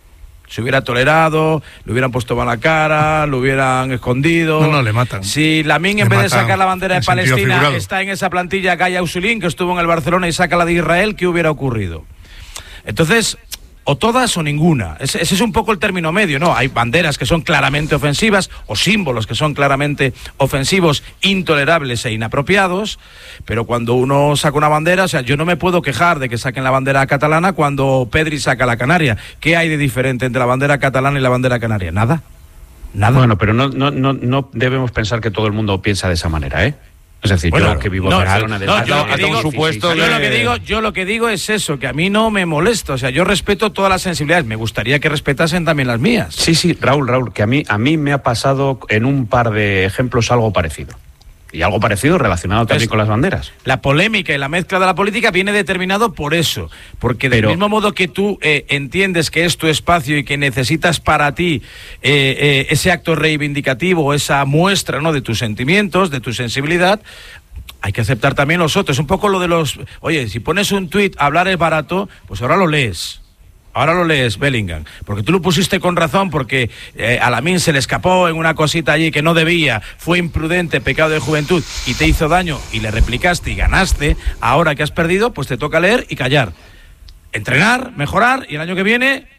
Se hubiera tolerado, le hubieran puesto mala cara, lo hubieran escondido. No, no, le matan. Si Lamine, en le vez de sacar la bandera de Palestina, figurado. está en esa plantilla Gaya Usulín, que estuvo en el Barcelona, y saca la de Israel, ¿qué hubiera ocurrido? Entonces, o todas o ninguna. Ese, ese es un poco el término medio, ¿no? Hay banderas que son claramente ofensivas o símbolos que son claramente ofensivos, intolerables e inapropiados, pero cuando uno saca una bandera, o sea, yo no me puedo quejar de que saquen la bandera catalana cuando Pedri saca la canaria. ¿Qué hay de diferente entre la bandera catalana y la bandera canaria? Nada. Nada. Bueno, pero no, no, no, no debemos pensar que todo el mundo piensa de esa manera, ¿eh? Es decir, bueno, yo que vivo no, en Barcelona... No, no, yo, lo que digo, supuesto sí, sí, de... yo, lo que digo, yo lo que digo es eso, que a mí no me molesta. O sea, yo respeto todas las sensibilidades. Me gustaría que respetasen también las mías. Sí, sí, Raúl, Raúl, que a mí, a mí me ha pasado en un par de ejemplos algo parecido. Y algo parecido relacionado también es, con las banderas. La polémica y la mezcla de la política viene determinado por eso. Porque del Pero, mismo modo que tú eh, entiendes que es tu espacio y que necesitas para ti eh, eh, ese acto reivindicativo, esa muestra, ¿no?, de tus sentimientos, de tu sensibilidad, hay que aceptar también los otros. Un poco lo de los... Oye, si pones un tuit, hablar es barato, pues ahora lo lees. Ahora lo lees, Bellingham, porque tú lo pusiste con razón, porque eh, a Lamine se le escapó en una cosita allí que no debía, fue imprudente, pecado de juventud, y te hizo daño, y le replicaste y ganaste. Ahora que has perdido, pues te toca leer y callar. Entrenar, mejorar, y el año que viene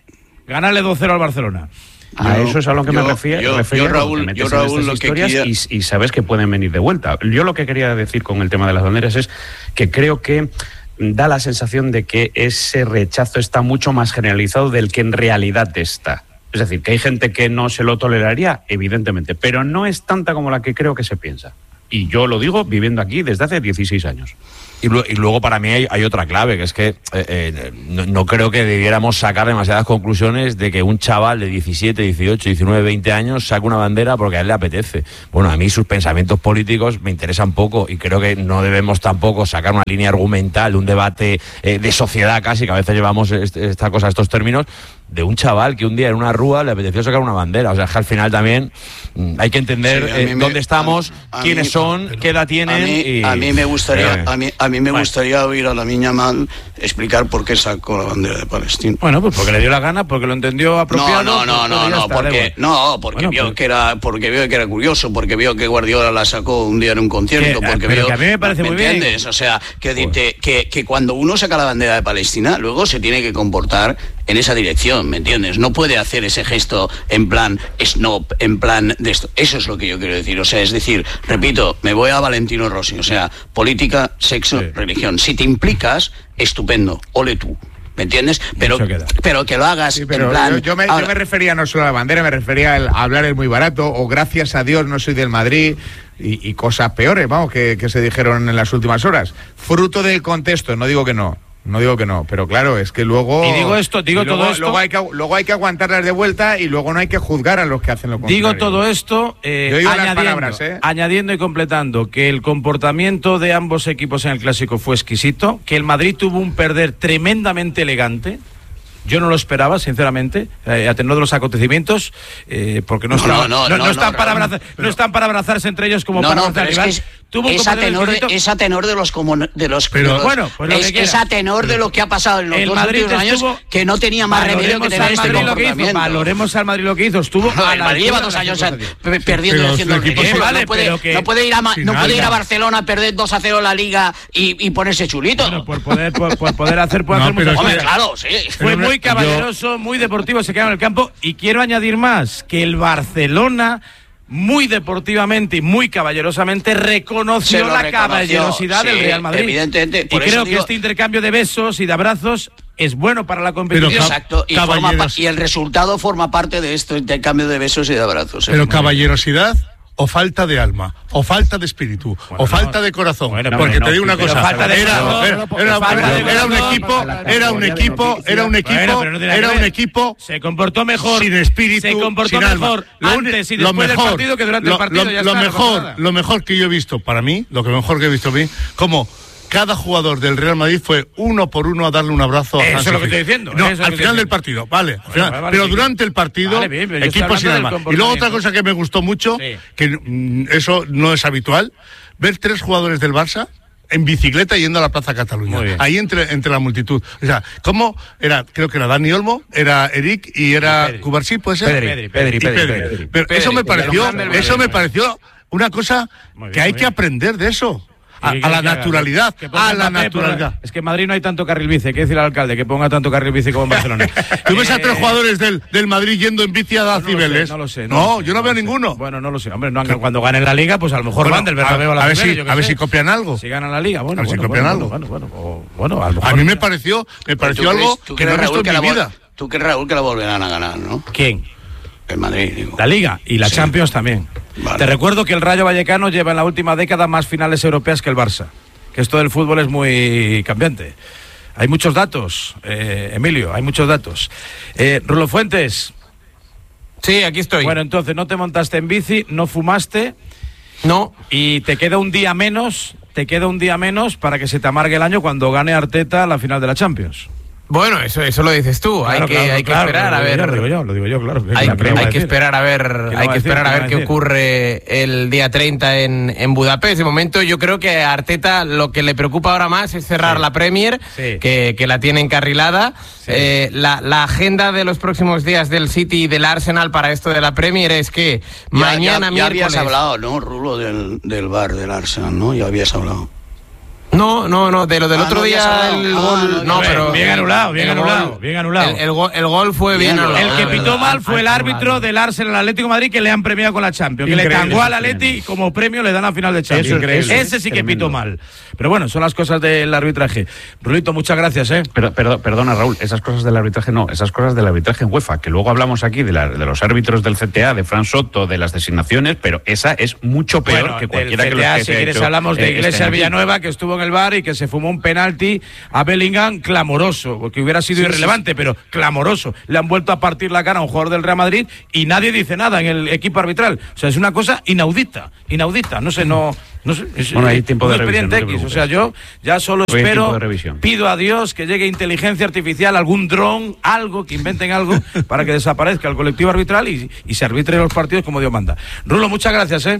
ganarle dos cero al Barcelona. A yo, eso es a lo que yo, me refiero. Yo, refiero yo Raúl, yo, Raúl lo que quería... y, y sabes que pueden venir de vuelta. Yo lo que quería decir con el tema de las banderas es que creo que da la sensación de que ese rechazo está mucho más generalizado del que en realidad está. Es decir, que hay gente que no se lo toleraría, evidentemente, pero no es tanta como la que creo que se piensa. Y yo lo digo viviendo aquí desde hace dieciséis años. Y, y luego para mí hay, hay otra clave, que es que eh, eh, no, no creo que debiéramos sacar demasiadas conclusiones de que un chaval de diecisiete, dieciocho, diecinueve, veinte años saque una bandera porque a él le apetece. Bueno, a mí sus pensamientos políticos me interesan poco y creo que no debemos tampoco sacar una línea argumental, un debate eh, de sociedad casi, que a veces llevamos este, esta cosa, estos términos, de un chaval que un día en una rúa le apeteció sacar una bandera. O sea, que al final también mmm, hay que entender sí, eh, me, dónde estamos, a, a quiénes mí, son, pero, qué edad tienen. A mí, y, a mí me gustaría, eh, a mí, a mí me bueno. gustaría oír a Lamine Yamal explicar por qué sacó la bandera de Palestina. Bueno, pues porque le dio la gana, porque lo entendió apropiado. No, no, no, no, no, porque no, porque bueno, vio pues, que era, porque vio que era curioso, porque vio que Guardiola la sacó un día en un concierto, que, porque vio que a mí me parece ¿me muy entiendes? bien. O sea, que, pues. te, que que cuando uno saca la bandera de Palestina, luego se tiene que comportar en esa dirección, ¿me entiendes? No puede hacer ese gesto en plan snob, en plan de esto. Eso es lo que yo quiero decir. O sea, es decir, repito, me voy a Valentino Rossi. O sea, política, sexo, sí. religión. Si te implicas, estupendo, ole tú. ¿Me entiendes? Pero, pero que lo hagas sí, pero en plan... Yo, yo, me, ahora, yo me refería no solo a la bandera, me refería a, el, a hablar es muy barato, o gracias a Dios no soy del Madrid, y, y cosas peores, vamos, que, que se dijeron en las últimas horas. Fruto del contexto, no digo que no. No digo que no, pero claro, es que luego... Y digo esto, digo luego, todo esto... Luego hay, que, luego hay que aguantarlas de vuelta y luego no hay que juzgar a los que hacen lo contrario. Digo todo esto eh, Yo digo añadiendo, las palabras, ¿eh? añadiendo y completando que el comportamiento de ambos equipos en el Clásico fue exquisito, que el Madrid tuvo un perder tremendamente elegante. Yo no lo esperaba, sinceramente, eh, a tenor de los acontecimientos, eh, porque no, no, estaba, no, no, no, no, no, están no, para Raúl, abrazar, pero, no están para abrazarse entre ellos como no, para no, abrazar al rival. Es Tuvo es, a tenor de, es a tenor de los como de los pero, de los, bueno, pues lo es, que es a tenor de lo que ha pasado en los el dos Madrid últimos años estuvo, que no tenía más remedio que tener este comportamiento. Valoremos al Madrid lo que hizo, estuvo no, a el la Madrid lleva dos años perdiendo y haciendo el ridículo. Vale, no puede, que, no puede ir a no puede ir a Barcelona a perder dos a cero la Liga y, y ponerse chulito. Bueno, por poder por, por poder hacer puede no, hacer muchas Hombre, cosas. claro, sí. Fue muy caballeroso, muy deportivo, se quedó en el campo y quiero añadir más que el Barcelona muy deportivamente y muy caballerosamente reconoció la reconoció, caballerosidad sí, del Real Madrid. Evidentemente, y creo que digo... este intercambio de besos y de abrazos es bueno para la competición. Exacto, y, forma y el resultado forma parte de este intercambio de besos y de abrazos. Pero caballerosidad o falta de alma, o falta de espíritu, bueno, o falta no, de corazón. Bueno, porque no, te digo una cosa, era, era, era, era, era un equipo, era un equipo, era un equipo, bueno, no era un equipo. Se comportó mejor, sin espíritu, se comportó sin mejor alma. antes y después mejor, del partido que durante lo, el partido. Lo, ya lo está, mejor, no lo mejor que yo he visto para mí, lo que mejor que he visto a mí, como cada jugador del Real Madrid fue uno por uno a darle un abrazo a Eso Hansi es lo que Flick. estoy diciendo. No, eso al es final que del partido, vale. Bueno, final, vale, vale, pero sí. durante el partido, vale, bien, equipo sin alma. Y luego otra cosa que me gustó mucho, sí. que mm, eso no es habitual, ver tres jugadores del Barça en bicicleta yendo a la Plaza Cataluña, ahí entre, entre la multitud. O sea, ¿cómo era? Creo que era Dani Olmo, era Eric y era Cubarsí, ¿puede ser? Pedri, Pedri, Pedri, Pedri, Pedri, Pedri. Pero Pedri, eso me pareció, eso me pareció una cosa bien, que hay que aprender de eso. A, a la naturalidad, a la naturalidad. Es que en Madrid no hay tanto carril bici, hay que decir al alcalde que ponga tanto carril bici como en Barcelona. ¿Tú ves a tres jugadores del, del Madrid yendo en bici a Cibeles? No lo sé. No, no, lo sé, yo no, no veo sé. ninguno. Bueno, no lo sé. Hombre, no, cuando ganen la Liga, pues a lo mejor bueno, van del Bernabéu a la A ver, Cibeles, si, a ver si copian algo. Si ganan la Liga, bueno. A ver bueno, si copian bueno, algo. Bueno, bueno, bueno, bueno, a lo mejor. A mí me pareció, me pareció algo crees, que no he visto en mi vida. Tú crees, Raúl, que la volverán a ganar, ¿no? ¿Quién? El Madrid, digo. La Liga y la sí. Champions también. Vale. Te recuerdo que el Rayo Vallecano lleva en la última década más finales europeas que el Barça. Que esto del fútbol es muy cambiante. Hay muchos datos, eh, Emilio, hay muchos datos. Eh, Rulo Fuentes. Sí, aquí estoy. Bueno, entonces no te montaste en bici, no fumaste. No. Y te queda un día menos, te queda un día menos para que se te amargue el año cuando gane Arteta la final de la Champions. Bueno, eso eso lo dices tú. Claro, hay que claro, hay que claro, esperar a ver. Yo, lo digo yo, lo digo yo, claro. Hay, hay que esperar a ver, hay que esperar a ver qué ocurre el día treinta en, en Budapest. De momento, yo creo que a Arteta lo que le preocupa ahora más es cerrar sí. la Premier, sí. que, que la tiene encarrilada. Sí. Eh, la, la agenda de los próximos días del City y del Arsenal para esto de la Premier es que ya, mañana ya, ya miércoles. habías hablado, ¿no, Rulo, del del bar del Arsenal, ¿no? Ya habías hablado. No, no, no, de lo del ah, otro no, día el ah, gol... No, no pero... Bien anulado, bien anulado, gol, bien anulado. El, el, gol, el gol fue bien, bien anulado. El que pitó mal fue el árbitro del Arsenal Atlético de Madrid que le han premiado con la Champions. Increíble, que le tangó al Atleti y como premio le dan a final de Champions. Eso, Ese sí que pitó mal. Pero bueno, son las cosas del arbitraje. Rulito, muchas gracias, ¿eh? Pero, perdón, perdona, Raúl, esas cosas del arbitraje no, esas cosas del arbitraje en UEFA, que luego hablamos aquí de, la, de los árbitros del C T A, de Fran Soto, de las designaciones, pero esa es mucho peor bueno, que cualquiera C T A, que los que si quieres, hecho, hablamos de eh, Iglesias Villanueva, que estuvo en el V A R y que se fumó un penalti a Bellingham clamoroso, porque hubiera sido sí, irrelevante, sí, sí. pero clamoroso. Le han vuelto a partir la cara a un jugador del Real Madrid y nadie dice nada en el equipo arbitral. O sea, es una cosa inaudita, inaudita. No sé, no... No sé, es, bueno, hay tiempo de revisión. No X, o sea, yo ya solo Hoy espero, pido a Dios que llegue inteligencia artificial, algún dron, algo, que inventen algo para que desaparezca el colectivo arbitral y, y se arbitre los partidos como Dios manda. Rulo, muchas gracias, ¿eh?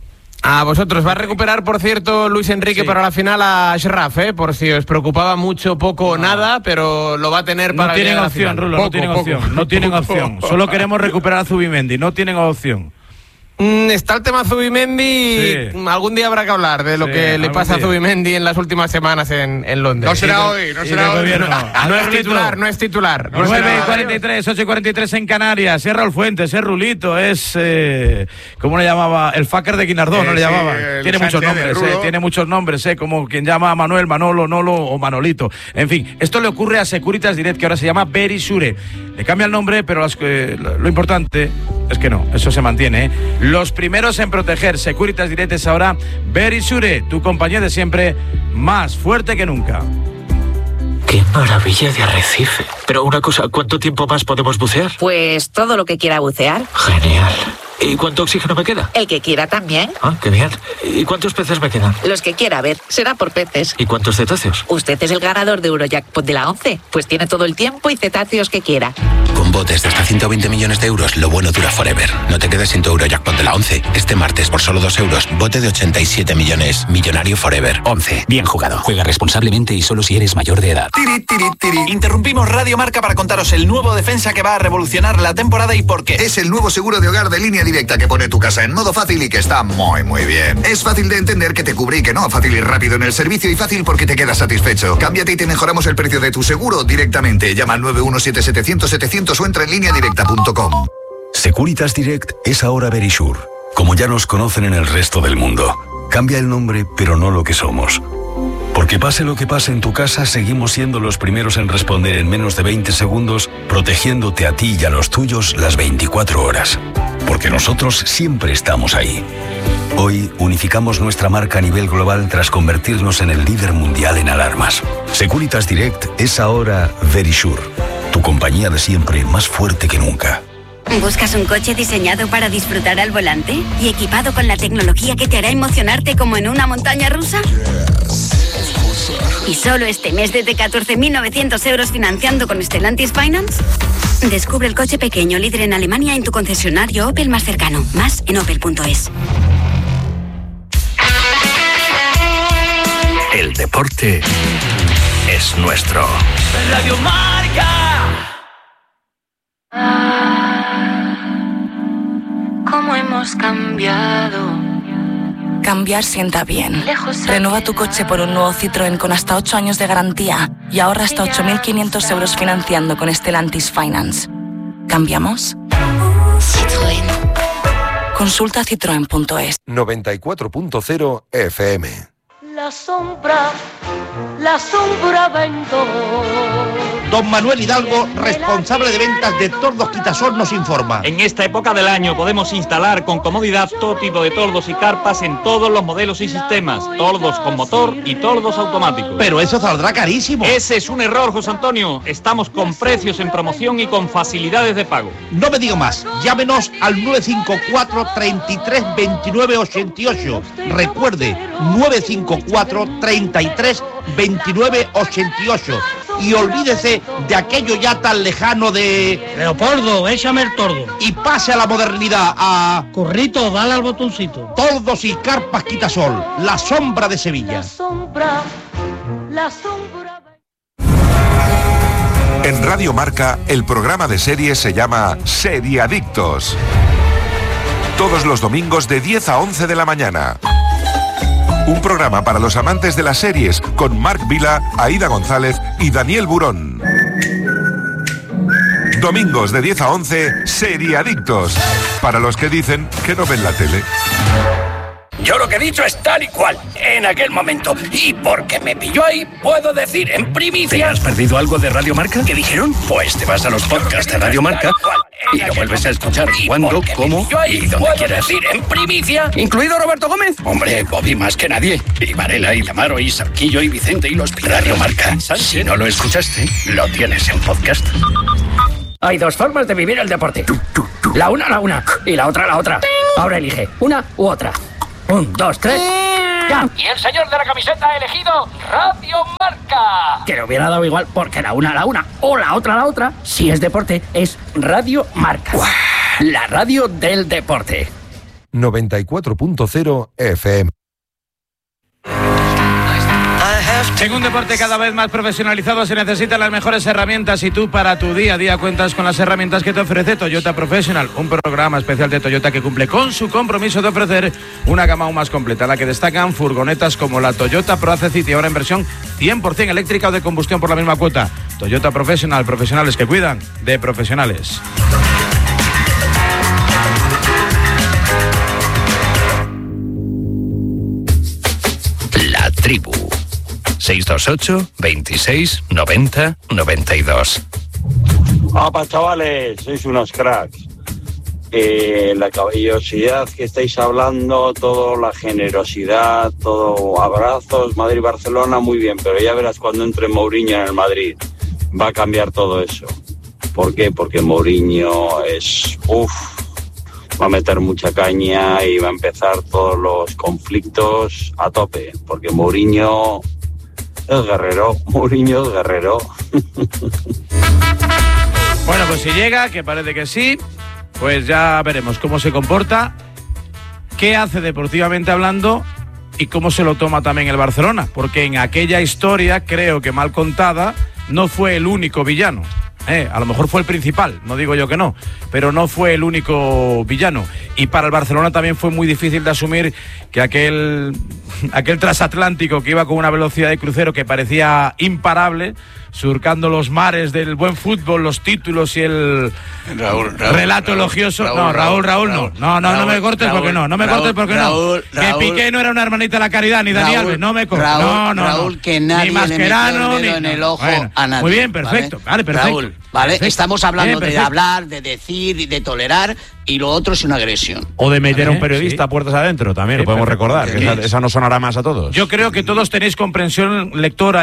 A vosotros. Va a recuperar, por cierto, Luis Enrique sí. para la final a Ashraf, ¿eh? Por si os preocupaba mucho, poco o no. nada, pero lo va a tener para... No tienen opción, Rulo, poco, no tienen poco, opción. Poco, no tienen poco, opción. Poco. Solo queremos recuperar a Zubimendi, no tienen opción. Mm, está el tema Zubimendi. Sí. Algún día habrá que hablar de lo sí, que le pasa día. a Zubimendi en las últimas semanas en, en Londres. No será hoy, no será hoy. No, no es titular, no es titular. No nueve y cuarenta y tres, ocho y cuarenta y tres en Canarias. Es Raúl Fuentes, es Rulito, es... Eh, ¿cómo le llamaba? El fucker de Guinardó, eh, ¿no le sí, llamaba? Tiene muchos nombres, eh, tiene muchos nombres, eh, como quien llama a Manuel, Manolo, Nolo o Manolito. En fin, esto le ocurre a Securitas Direct, que ahora se llama Verisure. Le cambia el nombre, pero las, eh, lo importante es que no, eso se mantiene, ¿eh? Los primeros en proteger. Securitas Direct es ahora Verisure, tu compañía de siempre, más fuerte que nunca. ¡Qué maravilla de arrecife! Pero una cosa, ¿cuánto tiempo más podemos bucear? Pues todo lo que quiera bucear. Genial. ¿Y cuánto oxígeno me queda? El que quiera también. Ah, qué bien. ¿Y cuántos peces me quedan? Los que quiera, a ver, será por peces. ¿Y cuántos cetáceos? Usted es el ganador de Eurojackpot de la once, pues tiene todo el tiempo y cetáceos que quiera. Con botes de hasta ciento veinte millones de euros, lo bueno dura forever. No te quedes sin tu Eurojackpot de la once. Este martes, por solo dos euros, bote de ochenta y siete millones. Millonario forever. once. Bien jugado. Juega responsablemente y solo si eres mayor de edad. Tiri, tiri, tiri. Interrumpimos Radio Marca para contaros el nuevo defensa que va a revolucionar la temporada y por qué. Es el nuevo seguro de hogar de Línea Directa que pone tu casa en modo fácil y que está muy muy bien. Es fácil de entender, que te cubre y que no, fácil y rápido en el servicio y fácil porque te quedas satisfecho. Cámbiate y te mejoramos el precio de tu seguro directamente. Llama al nueve uno siete setecientos setecientos o entra en línea directa punto com. Securitas Direct es ahora Verisure, como ya nos conocen en el resto del mundo. Cambia el nombre, pero no lo que somos. Porque pase lo que pase en tu casa, seguimos siendo los primeros en responder en menos de veinte segundos, protegiéndote a ti y a los tuyos las veinticuatro horas. Porque nosotros siempre estamos ahí. Hoy unificamos nuestra marca a nivel global tras convertirnos en el líder mundial en alarmas. Securitas Direct es ahora Verisure, tu compañía de siempre, más fuerte que nunca. ¿Buscas un coche diseñado para disfrutar al volante y equipado con la tecnología que te hará emocionarte como en una montaña rusa? ¿Y solo este mes desde catorce mil novecientos euros financiando con Stellantis Finance? Descubre el coche pequeño líder en Alemania en tu concesionario Opel más cercano. Más en opel punto es. El deporte es nuestro. Radio Marca. ¿Cómo hemos cambiado? Cambiar sienta bien. Renueva tu coche por un nuevo Citroën con hasta ocho años de garantía y ahorra hasta ocho mil quinientos euros financiando con Stellantis Finance. ¿Cambiamos? Citroën. Consulta citroen punto es. noventa y cuatro punto cero F M. La sombra, la sombra vendó. Don Manuel Hidalgo, responsable de ventas de Tordos Quitasol, nos informa. En esta época del año podemos instalar con comodidad todo tipo de tordos y carpas en todos los modelos y sistemas. Tordos con motor y tordos automáticos. Pero eso saldrá carísimo. Ese es un error, José Antonio. Estamos con precios en promoción y con facilidades de pago. No me digo más. Llámenos al nueve cinco cuatro, treinta y tres, veintinueve, ochenta y ocho. Recuerde, nueve cinco cuatro, treinta y tres, veintinueve, ochenta y ocho. Y olvídese de aquello ya tan lejano de... Leopoldo, échame el tordo. Y pase a la modernidad, a... Corrito, dale al botoncito. Tordos y carpas Quitasol, la sombra de Sevilla. La sombra, la sombra... En Radio Marca, el programa de series se llama Seriadictos. Todos los domingos de diez a once de la mañana. Un programa para los amantes de las series con Marc Vila, Aída González y Daniel Burón. Domingos de diez a once, Seriadictos. Para los que dicen que no ven la tele. Yo lo que he dicho es tal y cual, en aquel momento. Y porque me pilló ahí, puedo decir en primicia... ¿Te has perdido algo de Radio Marca? ¿Qué dijeron? Pues te vas a los podcasts de Radio Marca y lo vuelves a escuchar cuando, cómo y donde quieras. Decir en primicia... ¿Incluido Roberto Gómez? Hombre, Bobby más que nadie. Y Varela, y Lamaro, y Sarquillo, y Vicente, y los Radio Marca. Si no lo escuchaste, lo tienes en podcast. Hay dos formas de vivir el deporte. La una, la una. Y la otra, la otra. Ahora elige una u otra. Un, dos, tres, ya. Y el señor de la camiseta ha elegido Radio Marca. Que le hubiera dado igual, porque la una, la una, o la otra, la otra, si es deporte, es Radio Marca. ¡Uah! La radio del deporte. noventa y cuatro punto cero F M. En un deporte cada vez más profesionalizado se necesitan las mejores herramientas y tú para tu día a día cuentas con las herramientas que te ofrece Toyota Professional, un programa especial de Toyota que cumple con su compromiso de ofrecer una gama aún más completa, en la que destacan furgonetas como la Toyota Proace City, ahora en versión cien por ciento eléctrica o de combustión por la misma cuota. Toyota Professional, profesionales que cuidan de profesionales. La tribu. seis dos ocho, veintiséis, noventa, noventa y dos. ¡Apa, chavales! Sois unos cracks. Eh, la caballerosidad que estáis hablando, todo, la generosidad, todo, abrazos, Madrid-Barcelona, muy bien, pero ya verás cuando entre Mourinho en el Madrid, va a cambiar todo eso. ¿Por qué? Porque Mourinho es... uff, va a meter mucha caña y va a empezar todos los conflictos a tope, porque Mourinho... es guerrero, Mourinho es guerrero. Bueno, pues si llega, que parece que sí, pues ya veremos cómo se comporta, qué hace deportivamente hablando y cómo se lo toma también el Barcelona, porque en aquella historia, creo que mal contada, no fue el único villano. Eh, a lo mejor fue el principal, no digo yo que no, pero no fue el único villano. Y para el Barcelona también fue muy difícil de asumir que aquel, aquel transatlántico que iba con una velocidad de crucero que parecía imparable, surcando los mares del buen fútbol, los títulos y el Raúl, Raúl, relato Raúl, elogioso. Raúl, no, Raúl, Raúl, Raúl, no. No, no, Raúl, no me cortes Raúl, porque no, no me Raúl, cortes porque Raúl, no. Raúl, que Piqué no era una hermanita de la caridad, ni Dani Raúl, Alves, no me cortes. Raúl, no, no, Raúl, no. que nadie ni Mascherano, le metió el dedo ni, en el ojo bueno, a nadie. Muy bien, perfecto. Vale, ¿vale? perfecto. Raúl, vale, perfecto. estamos hablando bien, de hablar, de decir y de tolerar, y lo otro es una agresión. O de meter a un ¿Eh? periodista Sí. a puertas adentro, también Sí, lo podemos perfecto. recordar. Que esa, Sí. esa no sonará más a todos. Yo creo que todos tenéis comprensión lectora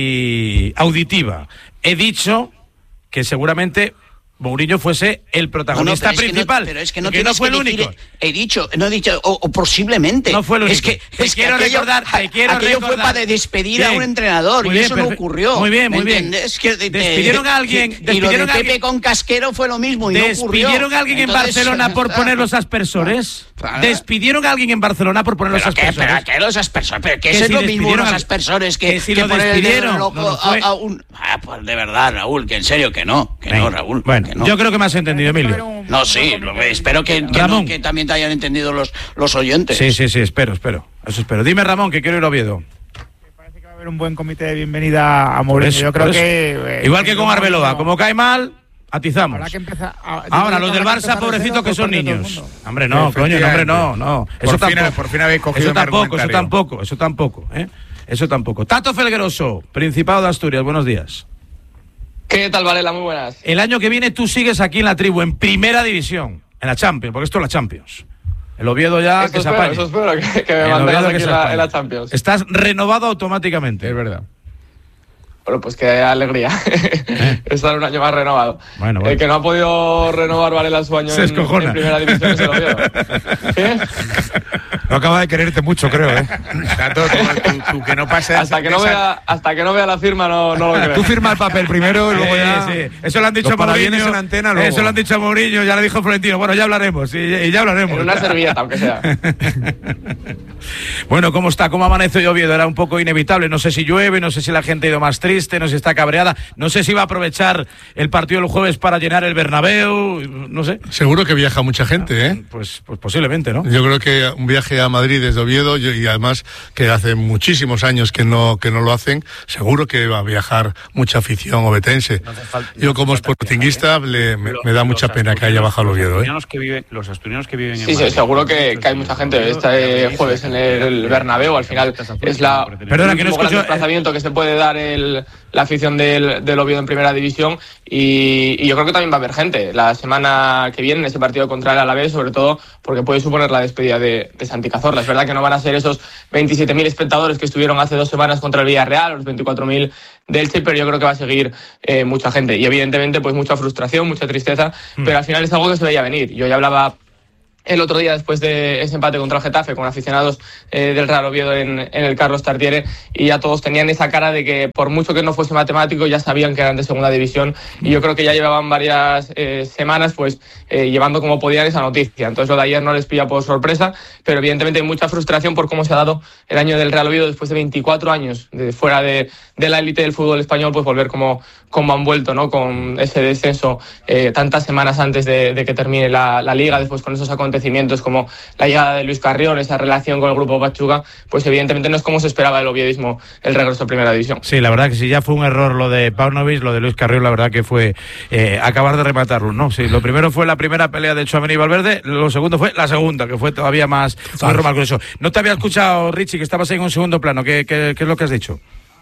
y auditiva. He dicho que seguramente Mourinho fuese el protagonista No, no, pero es principal. Que no, pero es que no, que no fue el decir, único. He dicho, no he dicho, o, o posiblemente. No fue el único. Es que, Te es quiero que aquello, recordar, te quiero aquello recordar. fue para despedir Bien. a un entrenador Muy y bien, eso no perfe- ocurrió. Muy bien, muy ¿me bien. entiendes? Que de- Despidieron a alguien. Y lo de Despidieron a Pepe alguien. con Casquero fue lo mismo y no ocurrió. ¿Despidieron a alguien en Entonces, Barcelona por poner los aspersores? Claro. ¿Despidieron a alguien en Barcelona por poner los ¿Pero qué? aspersores? ¿Pero qué los aspersores? ¿Pero qué Que es si lo mismo despidieron los al- aspersores que, que si que lo poner el dedo en despidieron, el ojo no, no fue- a, a un... Ah, pues de verdad, Raúl, que en serio que no. Que no, Venga. Raúl. Bueno, que no. yo creo que me has entendido, Emilio. No, sí, lo- espero que, que, Ramón. no, que también te hayan entendido los, los oyentes. Sí, sí, sí, espero, espero. Eso espero. Dime, Ramón, que quiero ir a Oviedo. Va a haber un buen comité de bienvenida a Mourinho. Eso, Yo creo por eso. que... eh, Igual que con Mourinho- Arbeloa, como cae mal, atizamos. Habrá que empezar a- Ahora, los habrá del que Barça, empezar de pobrecitos, cero que por son parte de todo el niños. mundo. Hombre, no, coño, no, hombre, no, no. Eso Por fin- tampoco. por fin habéis cogido Eso mi tampoco, eso argumentario. tampoco, eso tampoco, ¿eh? Eso tampoco. Tato Felgueroso, Principado de Asturias, buenos días. ¿Qué tal, Varela? Muy buenas. El año que viene tú sigues aquí en la tribu, en primera división, en la Champions, porque esto es la Champions. El Oviedo ya Eso que se espero, apañe. eso espero, que, que me El mantengas Oviedo que aquí se en la, apañe. en la Champions. Estás renovado automáticamente. Es verdad. Bueno, pues qué alegría estar un año más renovado. Bueno, El bueno. que no ha podido renovar Varela su año Se en, escojona. en primera división es el Oviedo. ¿Qué? No acaba de quererte mucho, creo, ¿eh? Tato, tú, tú- tú que no pases. Hasta que no vea, hasta que no vea la firma no, no lo creo. Tú firma el papel primero y luego ya... Sí, sí. Eso lo han dicho Los a Mourinho. parabienes en antena, luego. Eso lo han dicho a Mourinho, ya le dijo Florentino. Bueno, ya hablaremos, y, y ya hablaremos. En una servilleta, aunque sea. Bueno, ¿cómo está? ¿Cómo amanece hoy Oviedo? Era un poco inevitable. No sé si llueve, no sé si la gente ha ido más triste, no sé si está cabreada, no sé si va a aprovechar el partido del jueves para llenar el Bernabéu, no sé. Seguro que viaja mucha gente, ¿eh? Pues, pues posiblemente, ¿no? Yo creo que un viaje a Madrid desde Oviedo, yo, y además que hace muchísimos años que no que no lo hacen, seguro que va a viajar mucha afición obetense. No falta, yo como sportinguista le, me, me da mucha pena que haya bajado el Oviedo. ¿eh? Que viven, los asturianos que viven en sí, Madrid. Sí, seguro que, que hay mucha gente este jueves en el Bernabéu. Al final es la Perdona, que no escucho, gran desplazamiento que se puede dar el, la afición del, del Oviedo en primera división y, y yo creo que también va a haber gente la semana que viene en ese partido contra el Alavés, sobre todo porque puede suponer la despedida de, de Santi Cazorla. Es verdad que no van a ser esos veintisiete mil espectadores que estuvieron hace dos semanas contra el Villarreal, los veinticuatro mil del Elche, pero yo creo que va a seguir eh, mucha gente y evidentemente pues mucha frustración, mucha tristeza, mm. pero al final es algo que se veía venir. Yo ya hablaba el otro día después de ese empate contra el Getafe con aficionados eh, del Real Oviedo en, en el Carlos Tartiere y ya todos tenían esa cara de que por mucho que no fuese matemático ya sabían que eran de segunda división y yo creo que ya llevaban varias eh, semanas pues eh, llevando como podían esa noticia. Entonces lo de ayer no les pilla por sorpresa, pero evidentemente hay mucha frustración por cómo se ha dado el año del Real Oviedo después de veinticuatro años de fuera de, de la élite del fútbol español, pues volver como, como han vuelto, ¿no? Con ese descenso eh, tantas semanas antes de, de que termine la, la liga, después con esos acontecimientos como la llegada de Luis Carrión, esa relación con el grupo Pachuca, pues evidentemente no es como se esperaba el oviedismo el regreso a primera división. Sí, la verdad que si ya fue un error lo de Paunovic, lo de Luis Carrión, la verdad que fue eh, acabar de rematarlo, ¿no? Sí, lo primero fue la primera pelea de Tchouaméni y Valverde, lo segundo fue la segunda, que fue todavía más, más normal con eso. No te había escuchado, Richie, que estabas ahí en un segundo plano. ¿Qué, qué, qué es lo que has dicho?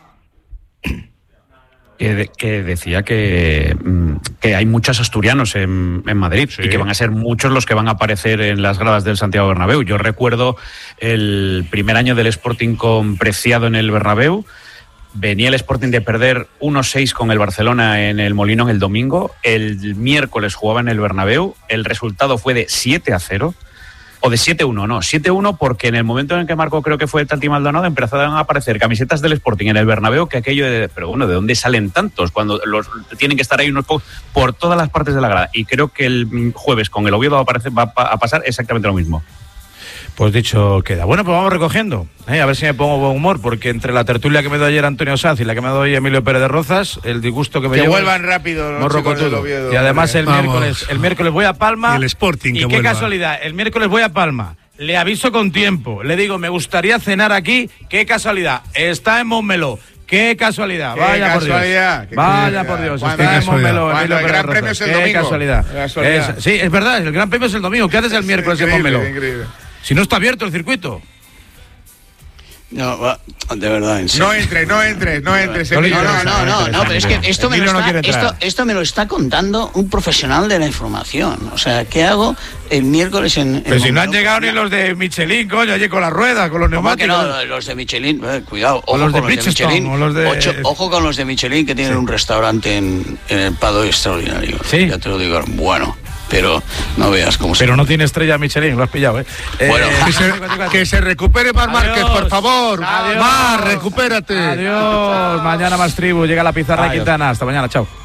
Que, de, que decía que, que hay muchos asturianos en, en Madrid sí. y que van a ser muchos los que van a aparecer en las gradas del Santiago Bernabéu. Yo recuerdo el primer año del Sporting con Preciado en el Bernabéu. Venía el Sporting de perder uno seis con el Barcelona en el Molinón el domingo. El miércoles jugaba en el Bernabéu. El resultado fue de siete a cero. O de siete uno, no, siete uno porque en el momento en el que marcó, creo que fue Tati Maldonado, empezaron a aparecer camisetas del Sporting en el Bernabéu, que aquello de, pero bueno, ¿de dónde salen tantos? Cuando los tienen que estar ahí unos pocos por todas las partes de la grada. Y creo que el jueves con el Oviedo va a, aparecer, va a pasar exactamente lo mismo. Pues dicho queda. Bueno, pues vamos recogiendo. ¿eh? A ver si me pongo buen humor, porque entre la tertulia que me dio ayer Antonio Sanz y la que me dio hoy Emilio Pérez de Rozas, el disgusto que me que llevo. Que vuelvan rápido los chicos del Oviedo. Y además el Vamos. miércoles, el miércoles voy a Palma. Y el Sporting. Y que qué vuelva. casualidad, el miércoles voy a Palma. Le aviso con tiempo. Le digo, me gustaría cenar aquí. Qué casualidad. Está en Montmeló. Qué casualidad. Qué Vaya casualidad. por Dios. Vaya por Dios. Está en Montmeló. Cuando el Gran Premio es el qué domingo. Casualidad. casualidad. Es, sí, es verdad. El Gran Premio es el domingo. ¿Qué haces el miércoles en Montmeló? Increíble. Si no está abierto el circuito. No, va, de verdad, en serio. No entres, no entres, no entres. No, no, no, no, no, no, pero es que esto me, lo está, esto, esto me lo está contando un profesional de la información. O sea, ¿qué hago el miércoles en...? en pero si no han llegado ni los de Michelin, coño, allí con la rueda, con los neumáticos. ¿Cómo que no? Los de Michelin, eh, cuidado, ojo o los con de los de Michelin. O los de... Ocho, ojo con los de Michelin que tienen sí. un restaurante en, en el Pado extraordinario. Sí. Ya te lo digo, bueno. Pero no veas cómo se... Pero no tiene estrella Michelin, lo has pillado, ¿eh? Bueno, eh, que, se, que se recupere Mar Márquez, por favor. Adiós. Mar, recupérate. Adiós. Mañana más tribu. Llega la pizarra de Quintana. Hasta mañana, chao.